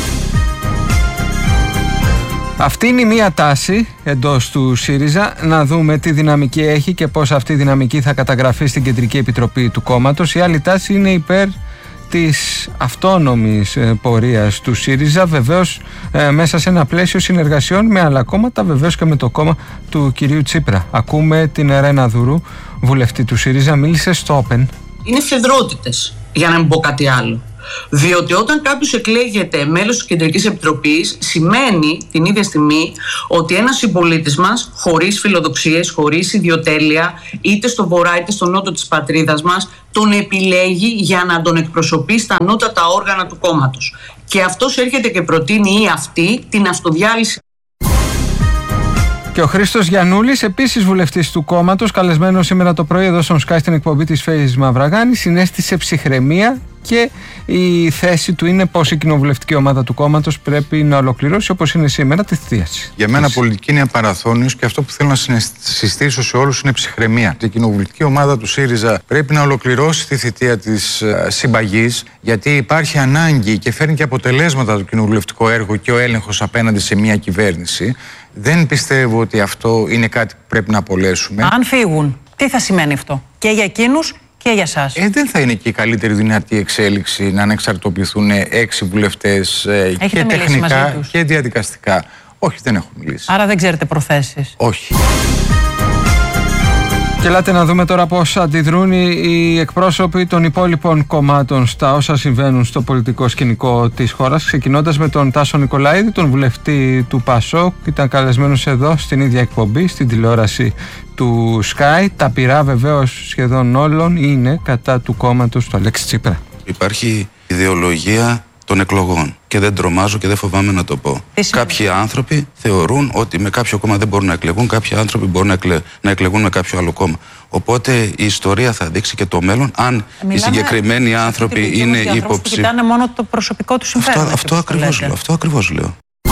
Αυτή είναι η μία τάση εντός του ΣΥΡΙΖΑ, να δούμε τι δυναμική έχει και πώς αυτή η δυναμική θα καταγραφεί στην Κεντρική Επιτροπή του κόμματος. Η άλλη τάση είναι υπέρ της αυτόνομης ε, πορείας του ΣΥΡΙΖΑ, βεβαίως ε, μέσα σε ένα πλαίσιο συνεργασιών με άλλα κόμματα, βεβαίως και με το κόμμα του κυρίου Τσίπρα. Ακούμε την Ρένα Δουρού, βουλευτή του ΣΥΡΙΖΑ, μίλησε στο Open. Είναι φεδρότητες, για να μην πω κάτι άλλο. Διότι όταν κάποιος εκλέγεται μέλος της Κεντρικής Επιτροπής, σημαίνει την ίδια στιγμή ότι ένας συμπολίτης μας, χωρίς φιλοδοξίες, χωρίς ιδιοτέλεια, είτε στο βορρά είτε στο νότο της πατρίδας μας, τον επιλέγει για να τον εκπροσωπεί στα ανώτατα όργανα του κόμματος. Και αυτός έρχεται και προτείνει ή αυτή την αυτοδιάλυση. Και ο Χρήστος Γιαννούλης, επίσης βουλευτής του κόμματος, καλεσμένος σήμερα το πρωί εδώ στον Sky στην εκπομπή της Φέης Μαυραγάνη, συνέστησε ψυχραιμία και η θέση του είναι πως η κοινοβουλευτική ομάδα του κόμματος πρέπει να ολοκληρώσει όπως είναι σήμερα τη θητεία της. Για μένα πολιτική είναι απαραθώνιος και αυτό που θέλω να συστήσω σε όλους είναι ψυχραιμία. Η κοινοβουλευτική ομάδα του ΣΥΡΙΖΑ πρέπει να ολοκληρώσει τη θητεία της συμπαγής, γιατί υπάρχει ανάγκη και φέρνει και αποτελέσματα το κοινοβουλευτικό έργο και ο έλεγχος απέναντι σε μια κυβέρνηση. Δεν πιστεύω ότι αυτό είναι κάτι που πρέπει να απολέσουμε. Αν φύγουν, τι θα σημαίνει αυτό και για εκείνους και για εσάς? Ε, δεν θα είναι και η καλύτερη δυνατή εξέλιξη να ανεξαρτοποιηθούν έξι βουλευτές ε, και τεχνικά και διαδικαστικά. Όχι, δεν έχω μιλήσει. Άρα δεν ξέρετε προθέσεις? Όχι. Και ελάτε να δούμε τώρα πώς αντιδρούν οι εκπρόσωποι των υπόλοιπων κομμάτων στα όσα συμβαίνουν στο πολιτικό σκηνικό της χώρας, ξεκινώντας με τον Τάσο Νικολαίδη, τον βουλευτή του ΠΑΣΟΚ. Ήταν καλεσμένος εδώ στην ίδια εκπομπή, στην τηλεόραση του Sky. Τα πειρά βεβαίως σχεδόν όλων είναι κατά του κόμματος του Αλέξη Τσίπρα. Υπάρχει ιδεολογία των εκλογών και δεν τρομάζω και δεν φοβάμαι να το πω. Κάποιοι άνθρωποι θεωρούν ότι με κάποιο κόμμα δεν μπορούν να εκλεγούν, κάποιοι άνθρωποι μπορούν να, εκλε... να εκλεγούν με κάποιο άλλο κόμμα. Οπότε η ιστορία θα δείξει και το μέλλον αν Μιλάμε οι συγκεκριμένοι άνθρωποι είναι υποψήφοι. Κοιτάνε μόνο το προσωπικό του συμφέρον. Αυτό, αυτό, ακριβώς, λέω, αυτό ακριβώς λέω.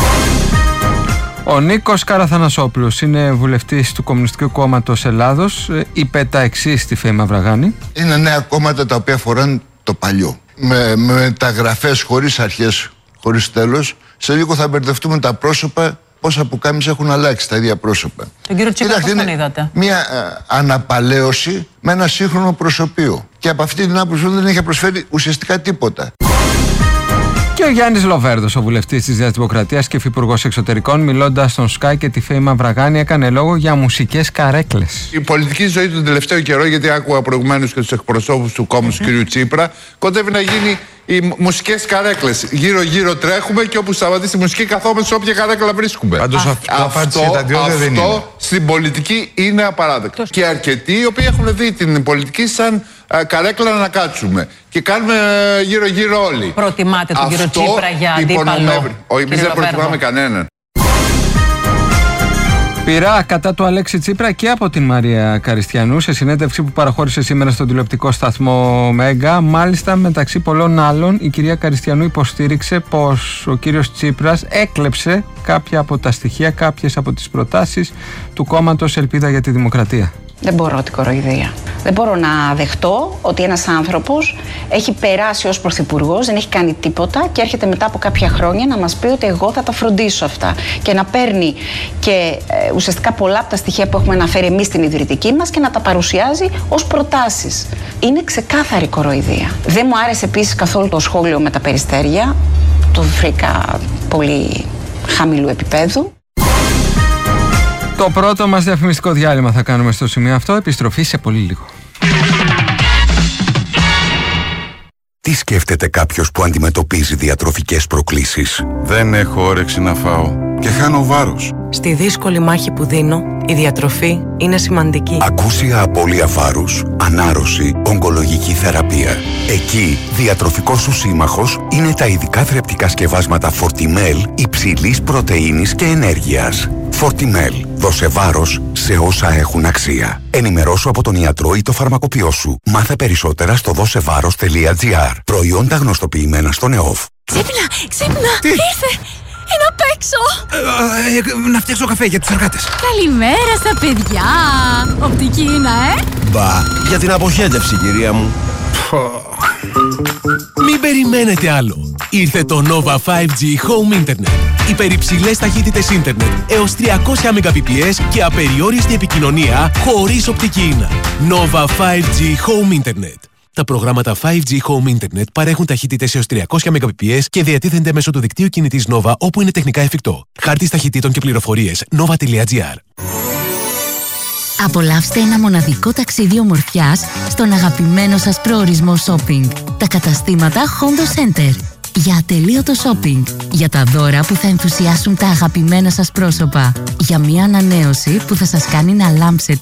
Ο Νίκος Καραθανασόπουλος είναι βουλευτής του Κομμουνιστικού Κόμματος Ελλάδος. Είπε τα εξής στη Φέη Μαυραγάνη. Είναι νέα κόμματα τα οποία φοράνε το παλιό. Με, με μεταγραφές χωρίς αρχές, χωρίς τέλος. Σε λίγο θα μπερδευτούμε τα πρόσωπα, πόσα πουκάμισα έχουν αλλάξει τα ίδια πρόσωπα. Τον κύριο Τσίπρα πώς τον είδατε? Μια ε, αναπαλαίωση με ένα σύγχρονο προσωπείο. Και από αυτή την άποψη δεν έχει προσφέρει ουσιαστικά τίποτα. Και ο Γιάννης Λοβέρδος, ο βουλευτής της Νέας Δημοκρατίας και υφυπουργός εξωτερικών, μιλώντας στον Sky και τη Φέη Μαυραγάνη, έκανε λόγο για μουσικές καρέκλες. Η πολιτική ζωή τον τελευταίο καιρό, γιατί άκουγα προηγουμένως και τους εκπροσώπους του κόμματος του κ. Τσίπρα, κοντεύει να γίνει οι μουσικές καρέκλες. Γύρω-γύρω τρέχουμε και όπου σταματήσει η μουσική καθόμαστε σε όποια καρέκλα βρίσκουμε. Πάντως αυτό, αυτό, αυτό στην πολιτική είναι απαράδεκτο. Και αρκετοί οι οποίοι έχουν δει την πολιτική σαν α, καρέκλα να κάτσουμε. Και κάνουμε γύρω-γύρω όλοι. Προτιμάτε τον κύριο Τσίπρα για αντίπαλο? Όχι, εμείς δεν προτιμάμε κανέναν. Πειρά κατά του Αλέξη Τσίπρα και από την Μαρία Καριστιανού σε συνέντευξη που παραχώρησε σήμερα στον τηλεοπτικό σταθμό Μέγκα. Μάλιστα, μεταξύ πολλών άλλων, η κυρία Καριστιανού υποστήριξε πως ο κύριος Τσίπρας έκλεψε κάποια από τα στοιχεία, κάποιες από τις προτάσεις του κόμματος Ελπίδα για τη Δημοκρατία. Δεν μπορώ την κοροϊδία. Δεν μπορώ να δεχτώ ότι ένας άνθρωπος έχει περάσει ως πρωθυπουργός, δεν έχει κάνει τίποτα και έρχεται μετά από κάποια χρόνια να μας πει ότι εγώ θα τα φροντίσω αυτά και να παίρνει και ε, ουσιαστικά πολλά από τα στοιχεία που έχουμε αναφέρει εμείς στην ιδρυτική μας και να τα παρουσιάζει ως προτάσεις. Είναι ξεκάθαρη κοροϊδία. Δεν μου άρεσε επίσης καθόλου το σχόλιο με τα περιστέρια. Το βρήκα πολύ χαμηλού επίπεδου. Το πρώτο μας διαφημιστικό διάλειμμα θα κάνουμε στο σημείο αυτό. Επιστροφή σε πολύ λίγο. Τι σκέφτεται κάποιος που αντιμετωπίζει διατροφικές προκλήσεις? Δεν έχω όρεξη να φάω και χάνω βάρος. Στη δύσκολη μάχη που δίνω, η διατροφή είναι σημαντική. Ακούσια απώλεια βάρους, ανάρρωση, ογκολογική θεραπεία. Εκεί, διατροφικός σου σύμμαχος είναι τα ειδικά θρεπτικά σκευάσματα Fortimel υψηλής πρωτεΐνης και ενέργειας. Fortimel. Δώσε βάρος σε όσα έχουν αξία. Ενημερώσου από τον ιατρό ή το φαρμακοποιό σου. Μάθε περισσότερα στο δώσεβάρος τελεία τζι άρ. Προϊόντα γνωστοποιημένα στον ΕΟΦ. Ξύπνα, ξύπνα, Τι? ήρθε. Είναι απ' έξω. Ε, ε, να φτιάξω καφέ για τους εργάτες. Καλημέρα στα παιδιά. Οπτική είναι, ε. Μπα, για την αποχέτευση, κυρία μου. Μην περιμένετε άλλο. Ήρθε το Nova φάιβ τζι Home Internet. Υπερυψηλές ταχύτητες ίντερνετ έως τριακόσια Mbps και απεριόριστη επικοινωνία χωρίς οπτική ίνα. Nova φάιβ τζι Home Internet. Τα προγράμματα φάιβ τζι Home Internet παρέχουν ταχύτητες έως τριακόσια Mbps και διατίθενται μέσω του δικτύου κινητής Nova όπου είναι τεχνικά εφικτό. Χάρτης ταχυτήτων και πληροφορίες nova τελεία τζι άρ. Απολαύστε ένα μοναδικό ταξίδι ομορφιάς στον αγαπημένο σας προορισμό shopping. Τα καταστήματα Hondo Center. Για ατελείωτο shopping. Για τα δώρα που θα ενθουσιάσουν τα αγαπημένα σας πρόσωπα. Για μια ανανέωση που θα σας κάνει να λάμψετε.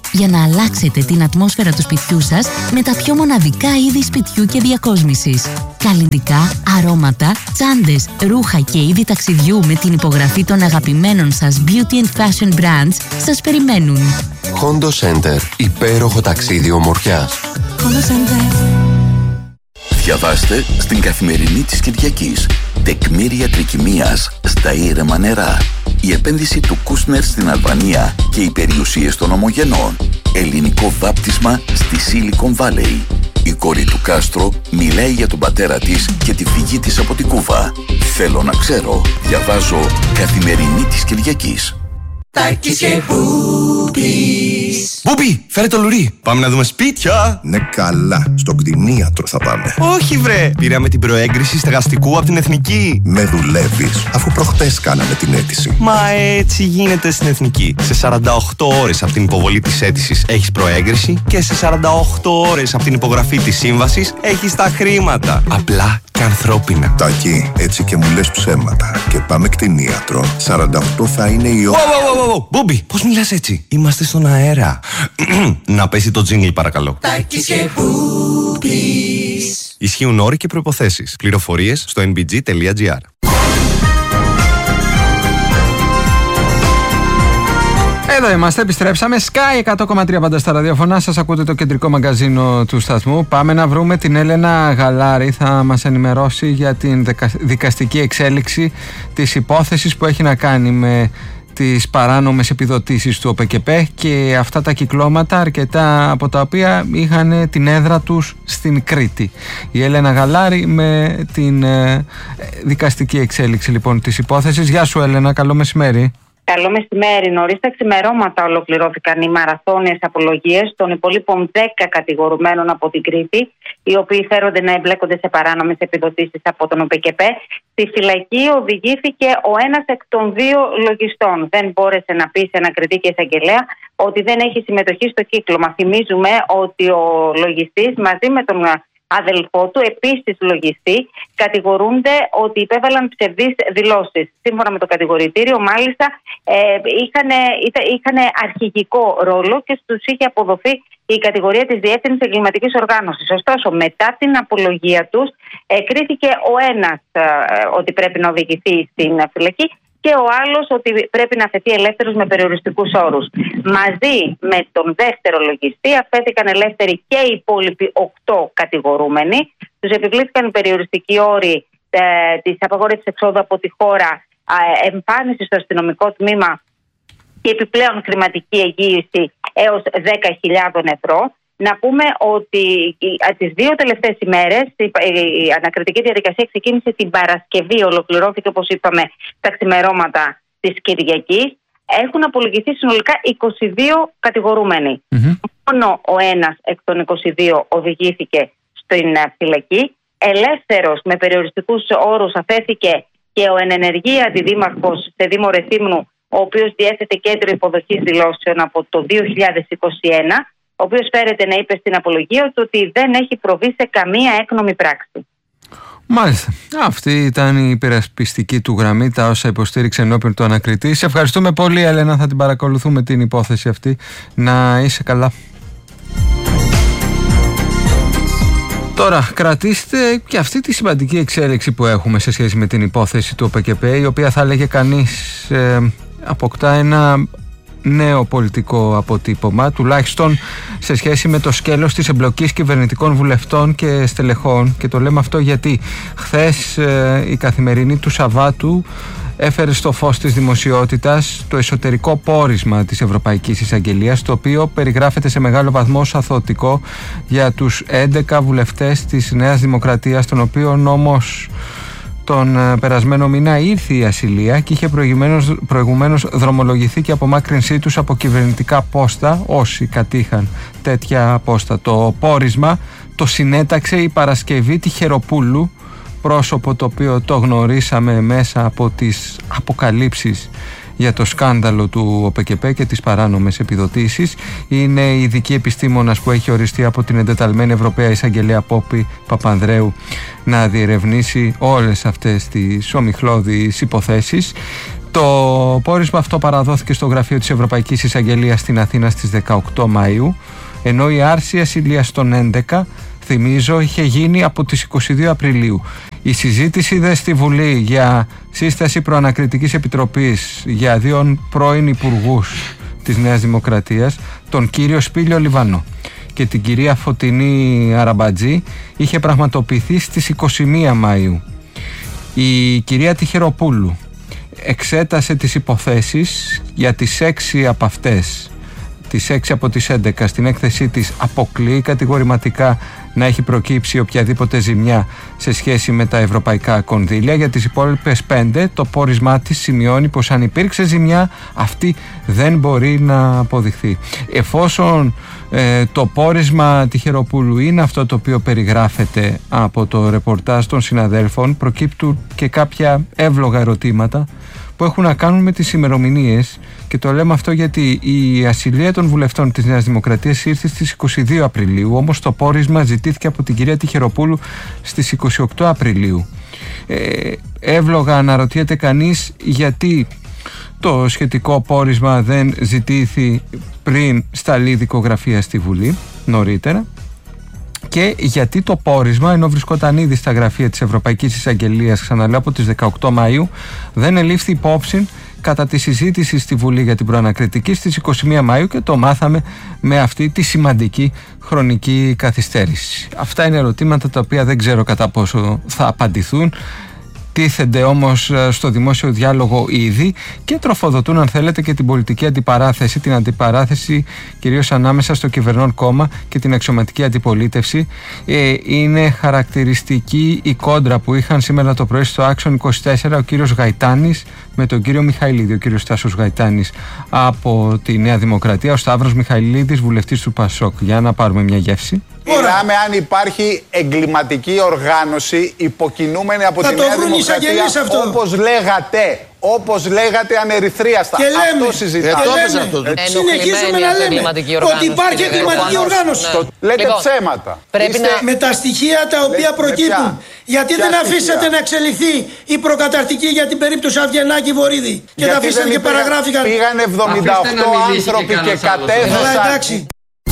για να αλλάξετε την ατμόσφαιρα του σπιτιού σας με τα πιο μοναδικά είδη σπιτιού και διακόσμησης. Καλλυντικά, αρώματα, τσάντες, ρούχα και είδη ταξιδιού με την υπογραφή των αγαπημένων σας beauty and fashion brands σας περιμένουν. Hondo Center. Υπέροχο ταξίδι ομορφιάς. Hondo Center. Διαβάστε στην Καθημερινή της Κυριακής. Τεκμήρια τρικυμίας στα ήρεμα νερά. Η επένδυση του Κούσνερ στην Αλβανία και οι περιουσίες των ομογενών. Ελληνικό βάπτισμα στη Silicon Valley. Η κόρη του Κάστρο μιλάει για τον πατέρα της και τη φυγή της από την Κούβα. Θέλω να ξέρω. Διαβάζω Καθημερινή της Κυριακής. Τάκης και Μπούπης. Μπούπη, φέρε το λουρί. Πάμε να δούμε σπίτια. Ναι, καλά. Στο κτηνίατρο θα πάμε. Όχι, βρε. Πήραμε την προέγκριση στεγαστικού από την Εθνική. Με δουλεύεις, αφού προχτές κάναμε την αίτηση. Μα έτσι γίνεται στην Εθνική. Σε σαράντα οκτώ ώρες από την υποβολή της αίτησης έχεις προέγκριση και σε σαράντα οκτώ ώρες από την υπογραφή της σύμβασης έχεις τα χρήματα. Απλά και ανθρώπινα. Τάκη, έτσι και μου λες ψέματα. Και πάμε κτηνίατρο. σαράντα οκτώ θα είναι η ώρα. Μπούμπι, πώς μιλάς έτσι? Είμαστε στον αέρα. Να πέσει το τζίνγκλ παρακαλώ. Τάκης και Μπούπης. Ισχύουν όροι και προϋποθέσεις. Πληροφορίες στο εν μπι τζι τελεία τζι άρ. Εδώ είμαστε, επιστρέψαμε. Sky εκατό κόμμα τρία πάντα στα ραδιοφωνά. Σας ακούτε το κεντρικό μαγκαζίνο του σταθμού. Πάμε να βρούμε την Έλενα Γαλάρη. Θα μας ενημερώσει για την δικαστική εξέλιξη της υπόθεσης που έχει να κάνει με τις παράνομες επιδοτήσεις του ΟΠΕΚΕΠΕ και αυτά τα κυκλώματα, αρκετά από τα οποία είχαν την έδρα τους στην Κρήτη. Η Έλενα Γαλάρη με την ε, δικαστική εξέλιξη λοιπόν της υπόθεσης. Γεια σου Έλενα, καλό μεσημέρι. Καλό μεσημέρι. Νωρίς τα ξημερώματα ολοκληρώθηκαν οι μαραθώνιες απολογίες των υπολείπων δέκα κατηγορουμένων από την Κρήτη, οι οποίοι φέρονται να εμπλέκονται σε παράνομες επιδοτήσεις από τον ΟΠΕΚΕΠΕ. Στη φυλακή οδηγήθηκε ο ένας εκ των δύο λογιστών. Δεν μπόρεσε να πει σε ένα κριτή και εισαγγελέα ότι δεν έχει συμμετοχή στο κύκλωμα. Θυμίζουμε ότι ο λογιστής μαζί με τον αδελφό του, επίσης λογιστή, κατηγορούνται ότι υπέβαλαν ψευδείς δηλώσεις. Σύμφωνα με το κατηγορητήριο, μάλιστα, ε, είχαν, είχαν αρχηγικό ρόλο και στους είχε αποδοθεί η κατηγορία της διεύθυνσης εγκληματικής οργάνωσης. Ωστόσο, μετά την απολογία τους, ε, κρίθηκε ο ένας ε, ότι πρέπει να οδηγηθεί στην φυλακή και ο άλλος ότι πρέπει να αφαιθεί ελεύθερος με περιοριστικούς όρους. Μαζί με τον δεύτερο λογιστή αφέθηκαν ελεύθεροι και οι υπόλοιποι οκτώ κατηγορούμενοι. Τους επιβλήθηκαν οι περιοριστικοί όροι ε, της απαγόρευσης εξόδου από τη χώρα, ε, εμφάνιση στο αστυνομικό τμήμα και επιπλέον χρηματική εγγύηση έως δέκα χιλιάδες ευρώ. Να πούμε ότι τις δύο τελευταίες ημέρες η ανακριτική διαδικασία ξεκίνησε την Παρασκευή, ολοκληρώθηκε όπως είπαμε τα ξημερώματα της Κυριακής. Έχουν απολογηθεί συνολικά είκοσι δύο κατηγορούμενοι. Mm-hmm. Μόνο ο ένας εκ των είκοσι δύο οδηγήθηκε στην φυλακή. Ελεύθερος με περιοριστικούς όρους αφέθηκε και ο εν ενεργεία αντιδήμαρχος σε Δήμο Ρεθύμνου, ο οποίος διέθετε κέντρο υποδοχής δηλώσεων από το δύο χιλιάδες είκοσι ένα, ο οποίος φέρεται να είπε στην απολογία του ότι δεν έχει προβεί σε καμία έκνομη πράξη. Μάλιστα. Αυτή ήταν η υπερασπιστική του γραμμή, τα όσα υποστήριξε ενώπιον του ανακριτή. Σε ευχαριστούμε πολύ, Έλενα. Θα την παρακολουθούμε την υπόθεση αυτή. Να είσαι καλά. Τώρα, κρατήστε και αυτή τη σημαντική εξέλιξη που έχουμε σε σχέση με την υπόθεση του ΟΠΕΚΕΠΕ, η οποία θα έλεγε κανείς ε, αποκτά ένα νέο πολιτικό αποτύπωμα, τουλάχιστον σε σχέση με το σκέλος της εμπλοκής κυβερνητικών βουλευτών και στελεχών. Και το λέμε αυτό γιατί χθες ε, η Καθημερινή του Σαββάτου έφερε στο φως της δημοσιότητας το εσωτερικό πόρισμα της Ευρωπαϊκής Εισαγγελίας, το οποίο περιγράφεται σε μεγάλο βαθμό ως αθωωτικό για τους έντεκα βουλευτές της Νέας Δημοκρατίας, των οποίων όμως τον περασμένο μήνα ήρθε η ασυλία και είχε προηγουμένως, προηγουμένως δρομολογηθεί και απομάκρυνσή τους από κυβερνητικά πόστα, όσοι κατήχαν τέτοια πόστα. Το πόρισμα το συνέταξε η Παρασκευή Τυχεροπούλου, πρόσωπο το οποίο το γνωρίσαμε μέσα από τις αποκαλύψεις για το σκάνδαλο του ΟΠΕΚΕΠΕ και τις παράνομες επιδοτήσεις. Είναι η ειδική επιστήμονας που έχει οριστεί από την εντεταλμένη Ευρωπαία Εισαγγελέα Πόπη Παπανδρέου να διερευνήσει όλες αυτές τις ομιχλώδεις υποθέσεις. Το πόρισμα αυτό παραδόθηκε στο γραφείο της Ευρωπαϊκής Εισαγγελίας στην Αθήνα στις δεκαοκτώ Μαΐου, ενώ η άρση ασυλίας των έντεκα, θυμίζω, είχε γίνει από τις είκοσι δύο Απριλίου. Η συζήτηση δε στη Βουλή για σύσταση προανακριτικής επιτροπής για δύο πρώην υπουργούς της Νέας Δημοκρατίας, τον κύριο Σπήλιο Λιβανό και την κυρία Φωτεινή Αραμπατζή, είχε πραγματοποιηθεί στις είκοσι μία Μαΐου. Η κυρία Τυχεροπούλου εξέτασε τις υποθέσεις για τις έξι από αυτές, τις έξι από τις έντεκα. Στην έκθεσή της αποκλείει κατηγορηματικά να έχει προκύψει οποιαδήποτε ζημιά σε σχέση με τα ευρωπαϊκά κονδύλια. Για τις υπόλοιπες πέντε, το πόρισμά της σημειώνει πως αν υπήρξε ζημιά, αυτή δεν μπορεί να αποδειχθεί. Εφόσον ε, το πόρισμα Τυχεροπούλου είναι αυτό το οποίο περιγράφεται από το ρεπορτάζ των συναδέλφων, προκύπτουν και κάποια εύλογα ερωτήματα που έχουν να κάνουν με τις ημερομηνίες, και το λέμε αυτό γιατί η ασυλία των βουλευτών της Νέας Δημοκρατίας ήρθε στις είκοσι δύο Απριλίου, όμως το πόρισμα ζητήθηκε από την κυρία Τυχεροπούλου στις είκοσι οκτώ Απριλίου. Ε, εύλογα αναρωτιέται κανείς γιατί το σχετικό πόρισμα δεν ζητήθη πριν σταλεί δικογραφία στη Βουλή νωρίτερα, και γιατί το πόρισμα, ενώ βρισκόταν ήδη στα γραφεία της Ευρωπαϊκής Εισαγγελίας, ξαναλέω, από τις δεκαοκτώ Μαΐου, δεν ελήφθη υπόψη κατά τη συζήτηση στη Βουλή για την προανακριτική στις είκοσι μία Μαΐου, και το μάθαμε με αυτή τη σημαντική χρονική καθυστέρηση. Αυτά είναι ερωτήματα τα οποία δεν ξέρω κατά πόσο θα απαντηθούν. Τίθενται όμως στο δημόσιο διάλογο ήδη και τροφοδοτούν, αν θέλετε, και την πολιτική αντιπαράθεση, την αντιπαράθεση κυρίως ανάμεσα στο κυβερνών κόμμα και την αξιωματική αντιπολίτευση. Ε, είναι χαρακτηριστική η κόντρα που είχαν σήμερα το πρωί στο Άξον είκοσι τέσσερα ο κύριος Γαϊτάνης με τον κύριο Μιχαηλίδη. Ο κύριος Τάσος Γαϊτάνης από τη Νέα Δημοκρατία, ο Σταύρος Μιχαηλίδης, βουλευτής του Πασόκ. Για να πάρουμε μια γεύση. Μιλάμε αν υπάρχει εγκληματική οργάνωση υποκινούμενη από τη Νέα Δημοκρατία, όπως λέγατε. Όπως λέγατε, ανερυθρίαστα. Και λέμε, αυτό συζητάμε. Και συνεχίζουμε να λέμε ότι υπάρχει εγκληματική οργάνωση. Λέτε ψέματα. Με τα στοιχεία τα οποία προκύπτουν. Γιατί δεν αφήσατε να εξελιχθεί η προκαταρτική για την περίπτωση Αυγενάκη Βορίδη και τα αφήσατε και παραγράφηκαν. Πήγαν εβδομήντα οκτώ άνθρωποι και κατέθεσαν.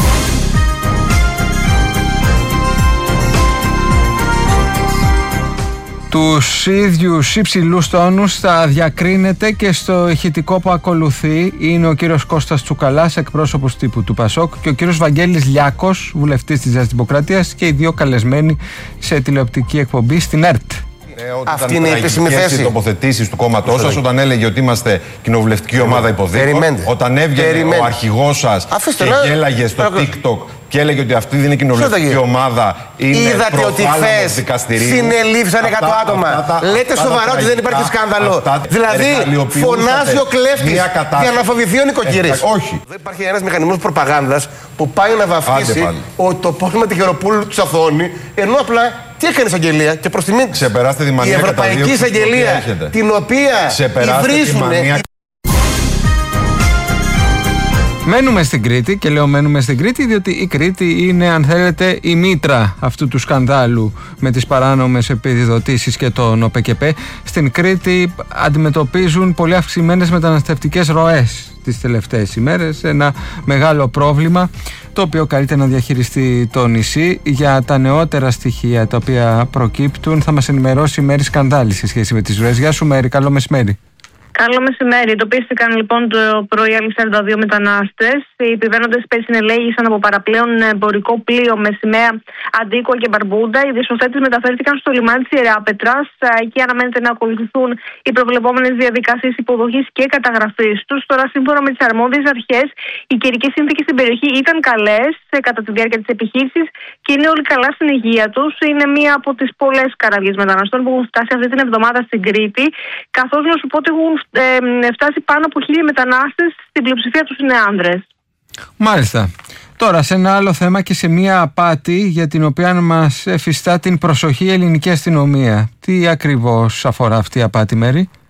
Τους ίδιους υψηλούς τόνους θα διακρίνεται και στο ηχητικό που ακολουθεί. Είναι ο κύριος Κώστας Τσουκαλάς, εκπρόσωπος τύπου του Πασόκ, και ο κύριος Βαγγέλης Λιάκος, βουλευτής της Νέας Δημοκρατίας, και οι δύο καλεσμένοι σε τηλεοπτική εκπομπή στην ΕΡΤ. Αυτή είναι η επίσημη θέση. Οι τοποθετήσεις του κόμματός σας όταν έλεγε ότι είμαστε κοινοβουλευτική ομάδα υποδίκων, όταν έβγαινε ο αρχηγός σας και γέλαγε στο TikTok και έλεγε ότι αυτή δεν είναι κοινοβουλευτική ομάδα, είναι προφάλαμος δικαστηρίου. Συνελήφθησαν εκατό άτομα. Λέτε σοβαρά ότι δεν υπάρχει σκάνδαλο. Δηλαδή, φωνάζει ο κλέφτης για να φοβηθεί ο νοικοκύρης. Όχι. Δεν υπάρχει ένας μηχανισμός προπαγάνδας που πάει να βαφτίσει ότι το πόρισμα Τυχεροπούλου του αθώνει, ενώ απλά τι έκανε η εισαγγελία και προς τιμή της. Η Ευρωπαϊκή Εισαγγελία, την οποία υβρίζουν. Μένουμε στην Κρήτη, και λέω μένουμε στην Κρήτη διότι η Κρήτη είναι, αν θέλετε, η μήτρα αυτού του σκανδάλου με τις παράνομες επιδοτήσεις και τον ΟΠΕΚΕΠΕ. Στην Κρήτη αντιμετωπίζουν πολύ αυξημένες μεταναστευτικές ροές τις τελευταίες ημέρες, ένα μεγάλο πρόβλημα το οποίο καλείται να διαχειριστεί το νησί. Για τα νεότερα στοιχεία τα οποία προκύπτουν θα μας ενημερώσει η Μέρη Σκανδάλη σε σχέση με τις ροές. Γεια σου Μέρη, καλό μεσημέρι. Καλό μεσημέρι. Εντοπίστηκαν λοιπόν το πρωί άλλοι σαράντα δύο μετανάστες. Οι επιβαίνοντες συνελέγησαν από παραπλέον εμπορικό πλοίο με σημαία Αντίκο και Μπαρμπούντα. Οι διασωθέτες μεταφέρθηκαν στο λιμάνι της Ιεράπετρας. Εκεί αναμένεται να ακολουθούν οι προβλεπόμενες διαδικασίες υποδοχής και καταγραφής τους. Τώρα, σύμφωνα με τις αρμόδιες αρχές, οι καιρικές συνθήκες στην περιοχή ήταν καλές κατά τη διάρκεια της επιχείρησης και είναι όλοι καλά στην υγεία τους. Είναι μία από τις πολλές καραβιές μεταναστών που έχουν φτάσει αυτή την εβδομάδα στην Κρήτη. Καθώς να σου πω ότι έχουν Ε, φτάσει πάνω από χίλιοι μετανάστες, στην πλειοψηφία τους είναι άνδρες. Μάλιστα. Τώρα σε ένα άλλο θέμα και σε μια απάτη για την οποία μας εφιστά την προσοχή η ελληνική αστυνομία. Τι ακριβώς αφορά αυτή η απάτη, Μέρη?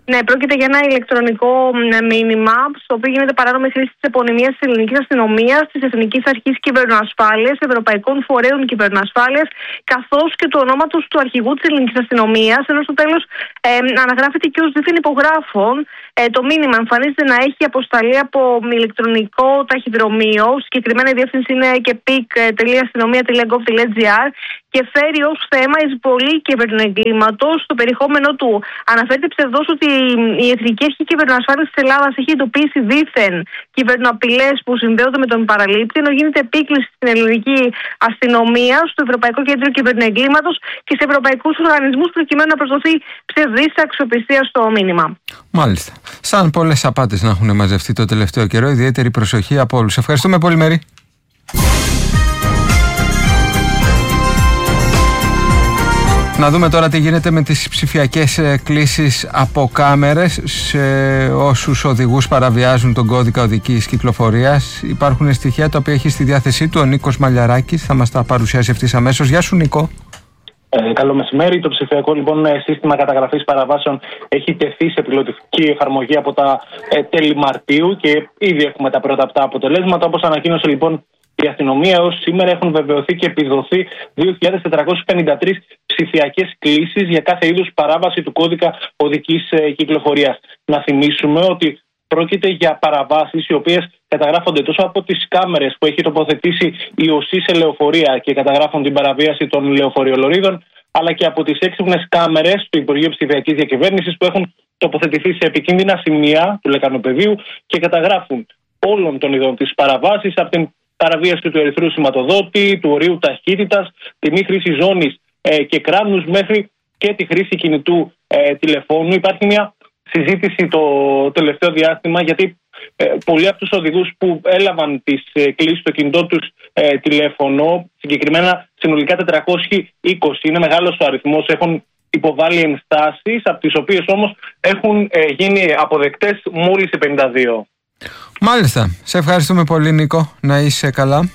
Ναι, πρόκειται για ένα ηλεκτρονικό μήνυμα, στο οποίο γίνεται παράνομη χρήση της επωνυμίας της ελληνικής αστυνομίας, της Εθνικής Αρχής Κυβερνοασφάλειας, Ευρωπαϊκών Φορέων Κυβερνοασφάλειας, καθώς και του ονόματος του αρχηγού της ελληνικής αστυνομίας, ενώ στο τέλος ε, αναγράφεται και ως δίθεν υπογράφων. Ε, το μήνυμα εμφανίζεται να έχει αποσταλεί από ηλεκτρονικό ταχυδρομείο. Συγκεκριμένα η διεύθυνση είναι και πικ τελεία αστυνομία τελεία γκοβ τελεία τζι άρ και φέρει ως θέμα εισβολή κυβερνοεγκλήματος. Το περιεχόμενο του αναφέρεται ψευδώς ότι η Εθνική Αρχή Κυβερνοασφάλειας της Ελλάδας έχει εντοπίσει δίθεν κυβερνοαπειλές που συνδέονται με τον παραλήπτη, ενώ γίνεται επίκληση στην ελληνική αστυνομία, στο Ευρωπαϊκό Κέντρο Κυβερνοεγκλήματος και σε ευρωπαϊκούς οργανισμούς, προκειμένου να προσδοθεί ψευδής αξιοπιστία στο μήνυμα. Μάλιστα. Σαν πολλές απάτες να έχουν μαζευτεί το τελευταίο καιρό, ιδιαίτερη προσοχή από όλους. Ευχαριστούμε πολύ, Μέρη. Να δούμε τώρα τι γίνεται με τις ψηφιακές κλήσεις από κάμερες σε όσους οδηγούς παραβιάζουν τον κώδικα οδικής κυκλοφορίας. Υπάρχουν στοιχεία τα οποία έχει στη διάθεσή του ο Νίκος Μαλιαράκης. Θα μας τα παρουσιάσει ευθύς αμέσως. Γεια σου, Νίκο. Ε, καλό μεσημέρι. Το ψηφιακό λοιπόν σύστημα καταγραφής παραβάσεων έχει τεθεί σε πιλωτική εφαρμογή από τα ε, τέλη Μαρτίου και ήδη έχουμε τα πρώτα αυτά αποτελέσματα. Όπως ανακοίνωσε λοιπόν η αστυνομία, έως σήμερα έχουν βεβαιωθεί και επιδοθεί δύο χιλιάδες τετρακόσιες πενήντα τρεις ψηφιακές κλήσεις για κάθε είδους παράβαση του κώδικα οδικής ε, κυκλοφορίας. Να θυμίσουμε ότι πρόκειται για παραβάσεις οι οποίες καταγράφονται τόσο από τις κάμερες που έχει τοποθετήσει η ΟΣΥ σε λεωφορεία και καταγράφουν την παραβίαση των λεωφοριολωρίδων, αλλά και από τις έξυπνες κάμερες του Υπουργείου Ψηφιακής Διακυβέρνησης που έχουν τοποθετηθεί σε επικίνδυνα σημεία του λεκανοπεδίου και καταγράφουν όλων των ειδών της παραβάσης, από την παραβίαση του ερυθρού σηματοδότη, του ορίου ταχύτητας, τη μη χρήση ζώνης ε, και κράνους, μέχρι και τη χρήση κινητού ε, τηλεφώνου. Υπάρχει μια συζήτηση το τελευταίο διάστημα, γιατί ε, πολλοί από τους οδηγούς που έλαβαν τις ε, κλήσεις στο κινητό τους ε, τηλέφωνο, συγκεκριμένα συνολικά τετρακόσιοι είκοσι, είναι μεγάλος ο αριθμός, έχουν υποβάλει ενστάσεις, από τις οποίες όμως έχουν ε, γίνει αποδεκτές μόλις οι πενήντα δύο. Μάλιστα. Σε ευχαριστούμε πολύ, Νίκο. Να είσαι καλά.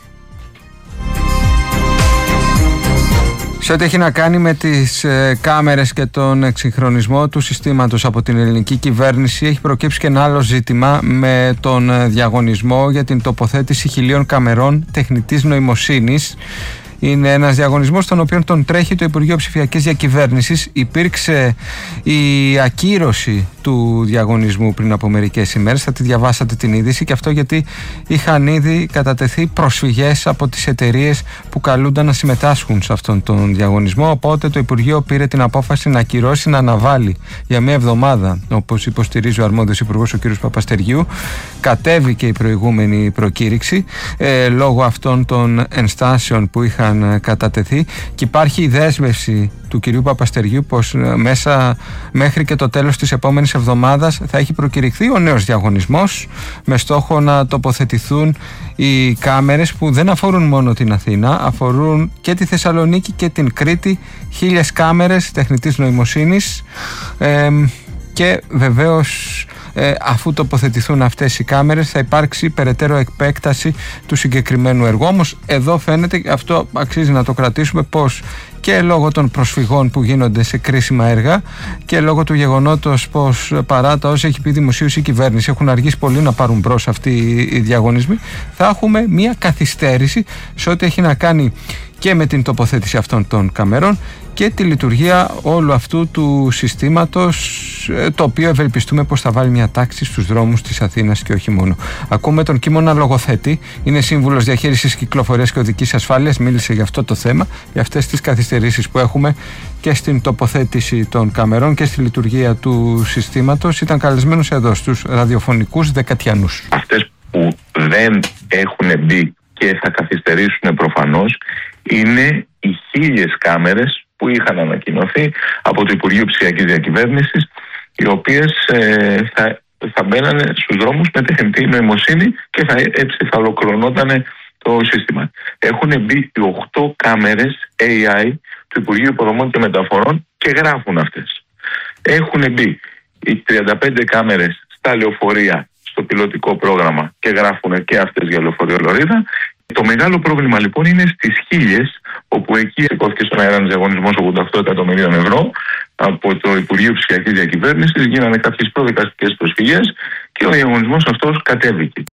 Σε ό,τι έχει να κάνει με τις ε, κάμερες και τον εξυγχρονισμό του συστήματος από την ελληνική κυβέρνηση, έχει προκύψει και ένα άλλο ζήτημα με τον ε, διαγωνισμό για την τοποθέτηση χιλίων καμερών τεχνητής νοημοσύνης. Είναι ένας διαγωνισμός τον οποίο τον τρέχει το Υπουργείο Ψηφιακής Διακυβέρνησης. Υπήρξε η ακύρωση του διαγωνισμού πριν από μερικές ημέρες. Θα τη διαβάσατε την είδηση, και αυτό γιατί είχαν ήδη κατατεθεί προσφυγές από τις εταιρείες που καλούνταν να συμμετάσχουν σε αυτόν τον διαγωνισμό. Οπότε το Υπουργείο πήρε την απόφαση να ακυρώσει, να αναβάλει για μία εβδομάδα, όπως υποστηρίζει ο αρμόδιος υπουργός, ο κ. Παπαστεργίου. Κατέβηκε η προηγούμενη προκήρυξη ε, λόγω αυτών των ενστάσεων που είχαν κατατεθεί, και υπάρχει η δέσμευση του κυρίου Παπαστεργίου πως μέσα μέχρι και το τέλος της επόμενης εβδομάδας θα έχει προκηρυχθεί ο νέος διαγωνισμός, με στόχο να τοποθετηθούν οι κάμερες που δεν αφορούν μόνο την Αθήνα, αφορούν και τη Θεσσαλονίκη και την Κρήτη, χίλιες κάμερες τεχνητής νοημοσύνης ε, και βεβαίως Ε, αφού τοποθετηθούν αυτές οι κάμερες θα υπάρξει περαιτέρω επέκταση του συγκεκριμένου έργου. Όμως εδώ φαίνεται, αυτό αξίζει να το κρατήσουμε, πως και λόγω των προσφυγών που γίνονται σε κρίσιμα έργα και λόγω του γεγονότος πως παρά τα όσα έχει πει δημοσίως η κυβέρνηση έχουν αργήσει πολύ να πάρουν μπρος αυτοί οι διαγωνισμοί, θα έχουμε μια καθυστέρηση σε ό,τι έχει να κάνει και με την τοποθέτηση αυτών των καμερών και τη λειτουργία όλου αυτού του συστήματος, το οποίο ευελπιστούμε πως θα βάλει μια τάξη στους δρόμους της Αθήνας και όχι μόνο. Ακούμε τον Κίμωνα Λογοθέτη, είναι σύμβουλος διαχείρισης κυκλοφορίας και οδικής ασφάλειας, μίλησε για αυτό το θέμα, για αυτές τις καθυστερήσεις που έχουμε και στην τοποθέτηση των καμερών και στη λειτουργία του συστήματος. Ήταν καλεσμένος εδώ στους ραδιοφωνικούς Δεκατιανούς. Αυτές που δεν έχουν μπει και θα καθυστερήσουν προφανώς είναι οι χίλιες κάμερες που είχαν ανακοινωθεί από το Υπουργείο Ψηφιακής Διακυβέρνησης, οι οποίες ε, θα, θα μπαίνανε στους δρόμους με τεχνητή νοημοσύνη και θα, έτσι θα ολοκληρωνόταν το σύστημα. Έχουν μπει οι οκτώ κάμερες έι άι του Υπουργείου Υποδομών και Μεταφορών και γράφουν αυτές. Έχουν μπει οι τριάντα πέντε κάμερες στα λεωφορεία στο πιλωτικό πρόγραμμα και γράφουν και αυτές για λεωφοριολωρίδα. Το μεγάλο πρόβλημα λοιπόν είναι στις χίλιες, όπου εκεί σηκώθηκε στον αέρα ένας διαγωνισμός ογδόντα οκτώ εκατομμυρίων ευρώ, από το Υπουργείο Ψηφιακής Διακυβέρνησης, γίνανε κάποιες προδικαστικές προσφυγές και ο διαγωνισμός αυτός κατέβηκε.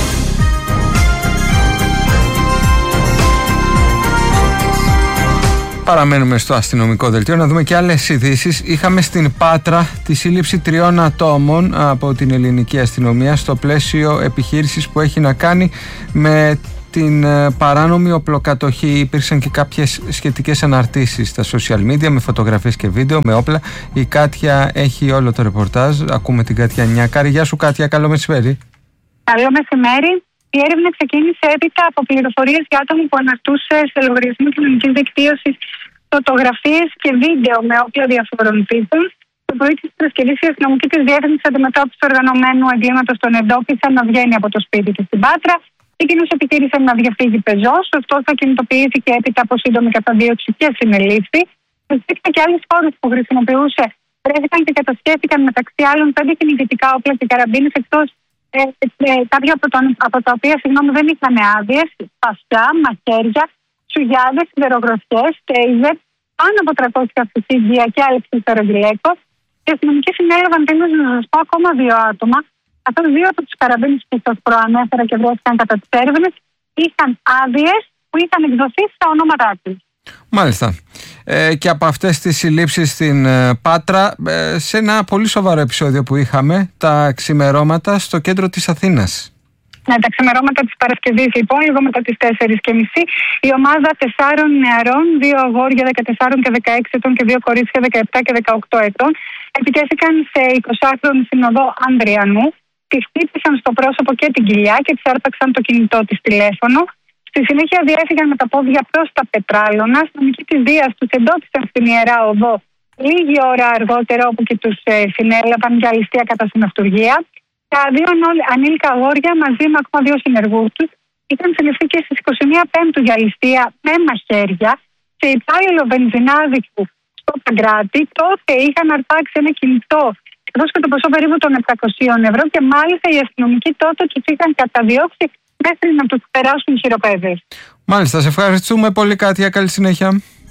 Παραμένουμε στο αστυνομικό δελτίο να δούμε και άλλες ειδήσεις. Είχαμε στην Πάτρα τη σύλληψη τριών ατόμων από την ελληνική αστυνομία στο πλαίσιο επιχείρησης που έχει να κάνει με την παράνομη οπλοκατοχή. Υπήρξαν και κάποιες σχετικές αναρτήσεις στα social media με φωτογραφίες και βίντεο, με όπλα. Η Κάτια έχει όλο το ρεπορτάζ. Ακούμε την Κάτια Νιάκαρη. Γεια σου Κάτια, καλό μεσημέρι. Καλό μεσημέρι. Η έρευνα ξεκίνησε έπειτα από πληροφορίες για άτομο που αναρτούσε σε λογαριασμό κοινωνικής δικτύωσης φωτογραφίες και βίντεο με όπλα διαφορών τύπων. Το πρωί της Παρασκευής η αστυνομική της διεύθυνση αντιμετώπισης του οργανωμένου εγκλήματος τον εντόπισαν να βγαίνει από το σπίτι του στην Πάτρα. Εκείνος επιχείρησε να διαφύγει πεζός, ωστόσο κινητοποιήθηκε έπειτα από σύντομη καταδίωξη και συνελήφθη. Υπήρξαν και άλλες χώρες που χρησιμοποιούσε. Βρέθηκαν και κατασχέθηκαν μεταξύ άλλων πέντε κυνηγητικά όπλα και καραμπίνες, εκτός ε, ε, κάποια από, τον, από τα οποία συγγνώμη, δεν είχαν άδειες, πασιά, μαχαίρια, σουγιάδες, σιδερογραφιές, τέιζερ, πάνω από τριακόσια αυτοσύγκια και άλλες αερογυλαίκος. Οι αστυνομικοί συνέλαβαν τέλος να σας πω ακόμα δύο άτομα. Καθώς δύο από τους καραμπίνες που σας προανέφερα και βρέθηκαν κατά τις έρευνες είχαν άδειες που είχαν εκδοθεί στα ονόματά τους. Μάλιστα. Ε, και από αυτές τις συλλήψεις στην ε, Πάτρα, ε, σε ένα πολύ σοβαρό επεισόδιο που είχαμε, τα ξημερώματα στο κέντρο της Αθήνας. Ναι, τα ξημερώματα της Παρασκευής, λοιπόν, λίγο μετά τις τέσσερις και μισή, η ομάδα τεσσάρων νεαρών, δύο αγόρια δεκατεσσάρων και δεκαέξι ετών και δύο κορίτσια δεκαεπτά και δεκαοκτώ ετών, επιτέθηκαν σε εικοσάχρονη συνοδό Ανδριανού, τη χτύπησαν στο πρόσωπο και την κοιλιά και της άρπαξαν το κινητό της τηλέφωνο. Στη συνέχεια διέφυγαν με τα πόδια προς τα Πετράλωνα. Αστυνομικοί της Δίας τους εντόπισαν στην Ιερά Οδό λίγη ώρα αργότερα, όπου και τους ε, συνέλαβαν για ληστεία κατά συναυτουργία. Τα δύο ανήλικα αγόρια μαζί με ακόμα δύο συνεργούς τους είχαν συλληφθεί και στις είκοσι μία Πέμπτου για ληστεία με μαχαίρια σε υπάλληλο βενζινάδικου στο Παγκράτη. Τότε είχαν αρπάξει ένα κινητό εκτός και το ποσό περίπου των επτακοσίων ευρώ και μάλιστα οι αστυνομικοί τότε τους είχαν καταδιώξει μέχρι να τους περάσουν χειροπέδες. Μάλιστα, σε ευχαριστούμε πολύ Κάτια, καλή συνέχεια.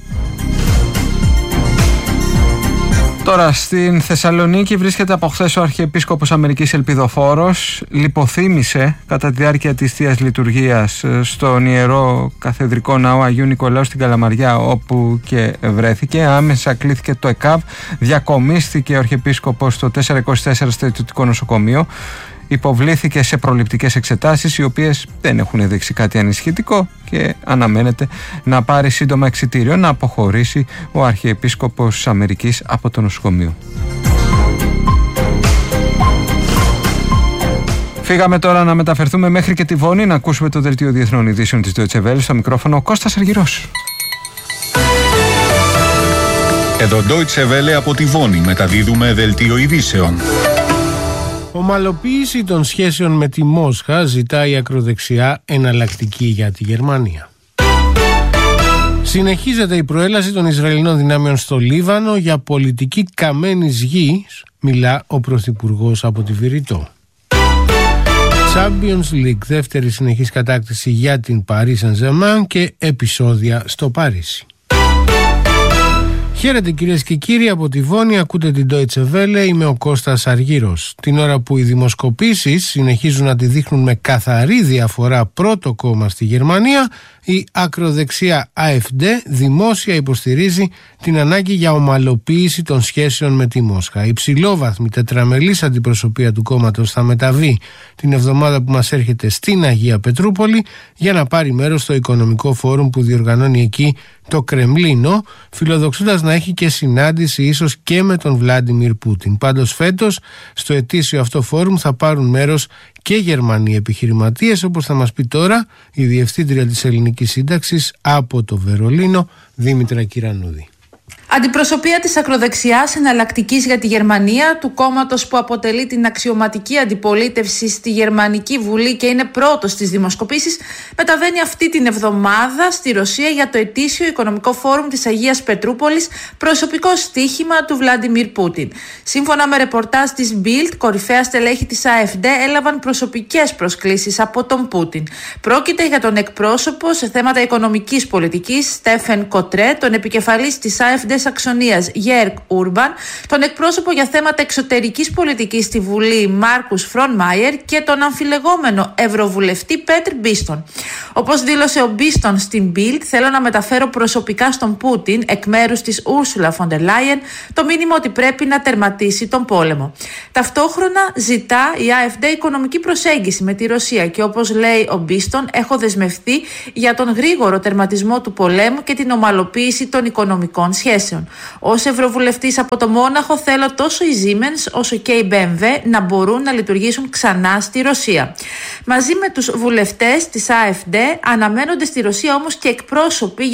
Τώρα στην Θεσσαλονίκη βρίσκεται από χθες ο Αρχιεπίσκοπος Αμερικής Ελπιδοφόρος. Λιποθύμησε κατά τη διάρκεια της Θείας Λειτουργίας στον Ιερό Καθεδρικό Ναό Αγίου Νικολάου στην Καλαμαριά, όπου και βρέθηκε. Άμεσα κλήθηκε το ΕΚΑΒ, διακομίστηκε ο Αρχιεπίσκοπος στο τετρακόσια είκοσι τέσσερα Στρατιωτικό Νοσοκομείο. Υποβλήθηκε σε προληπτικές εξετάσεις, οι οποίες δεν έχουν δείξει κάτι ανησυχητικό και αναμένεται να πάρει σύντομα εξιτήριο να αποχωρήσει ο Αρχιεπίσκοπος Αμερικής από το νοσοκομείο. Φύγαμε τώρα να μεταφερθούμε μέχρι και τη Βόνη να ακούσουμε το δελτίο Διεθνών Ειδήσεων της Deutsche Welle. Στο μικρόφωνο ο Κώστας Αργυρός. Εδώ Deutsche Welle από τη Βόνη μεταδίδουμε δελτίο ειδήσεων. Ομαλοποίηση των σχέσεων με τη Μόσχα ζητάει η ακροδεξιά εναλλακτική για τη Γερμανία. Συνεχίζεται η προέλαση των Ισραηλινών δυνάμεων στο Λίβανο για πολιτική καμένης γης, μιλά ο Πρωθυπουργός από τη Βηρητό. Champions League, δεύτερη συνεχής κατάκτηση για την Paris Saint-Germain και επεισόδια στο Παρίσι. Χαίρετε κυρίες και κύριοι, από τη Βόνη ακούτε την Deutsche Welle, είμαι ο Κώστας Αργύρος. Την ώρα που οι δημοσκοπήσεις συνεχίζουν να τη δείχνουν με καθαρή διαφορά πρώτο κόμμα στη Γερμανία, η ακροδεξιά AfD δημόσια υποστηρίζει την ανάγκη για ομαλοποίηση των σχέσεων με τη Μόσχα. Η υψηλόβαθμη τετραμελής αντιπροσωπεία του κόμματος θα μεταβεί την εβδομάδα που μας έρχεται στην Αγία Πετρούπολη για να πάρει μέρος στο οικονομικό φόρουμ που διοργανώνει εκεί το Κρεμλίνο, φιλοδοξώντας να έχει και συνάντηση ίσως και με τον Βλάντιμιρ Πούτιν. Πάντως φέτος στο ετήσιο αυτό φόρουμ θα πάρουν μέρος και Γερμανοί επιχειρηματίες, όπως θα μας πει τώρα η Διευθύντρια της Ελληνικής Σύνταξης από το Βερολίνο, Δήμητρα Κυρανούδη. Αντιπροσωπεία της ακροδεξιάς εναλλακτικής για τη Γερμανία, του κόμματος που αποτελεί την αξιωματική αντιπολίτευση στη Γερμανική Βουλή και είναι πρώτος στις δημοσκοπήσεις, μεταβαίνει αυτή την εβδομάδα στη Ρωσία για το ετήσιο οικονομικό φόρουμ της Αγίας Πετρούπολης, προσωπικό στοίχημα του Βλάντιμιρ Πούτιν. Σύμφωνα με ρεπορτάζ της Bild, κορυφαία στελέχη της AfD έλαβαν προσωπικές προσκλήσεις από τον Πούτιν. Πρόκειται για τον εκπρόσωπο σε θέματα οικονομικής πολιτικής, Στέφεν Κοτρέ, τον επικεφαλής της AfD Σαξονίας Γέρκ Ούρμπαν, τον εκπρόσωπο για θέματα εξωτερικής πολιτικής στη Βουλή Μάρκους Φρονμάιερ και τον αμφιλεγόμενο Ευρωβουλευτή Πέτρ Μπίστον. Όπως δήλωσε ο Μπίστον στην Bild, θέλω να μεταφέρω προσωπικά στον Πούτιν, εκ μέρους της Ούρσουλα Φοντερ Λάιεν, το μήνυμα ότι πρέπει να τερματίσει τον πόλεμο. Ταυτόχρονα ζητά η AfD οικονομική προσέγγιση με τη Ρωσία και, όπως λέει ο Μπίστον, έχω δεσμευτεί για τον γρήγορο τερματισμό του πολέμου και την ομαλοποίηση των οικονομικών σχέσεων. Ως Ευρωβουλευτής από το Μόναχο θέλω τόσο η Siemens όσο και η μπι εμ ντάμπλιου να μπορούν να λειτουργήσουν ξανά στη Ρωσία. Μαζί με τους βουλευτές της AfD αναμένονται στη Ρωσία όμως και εκπρόσωποι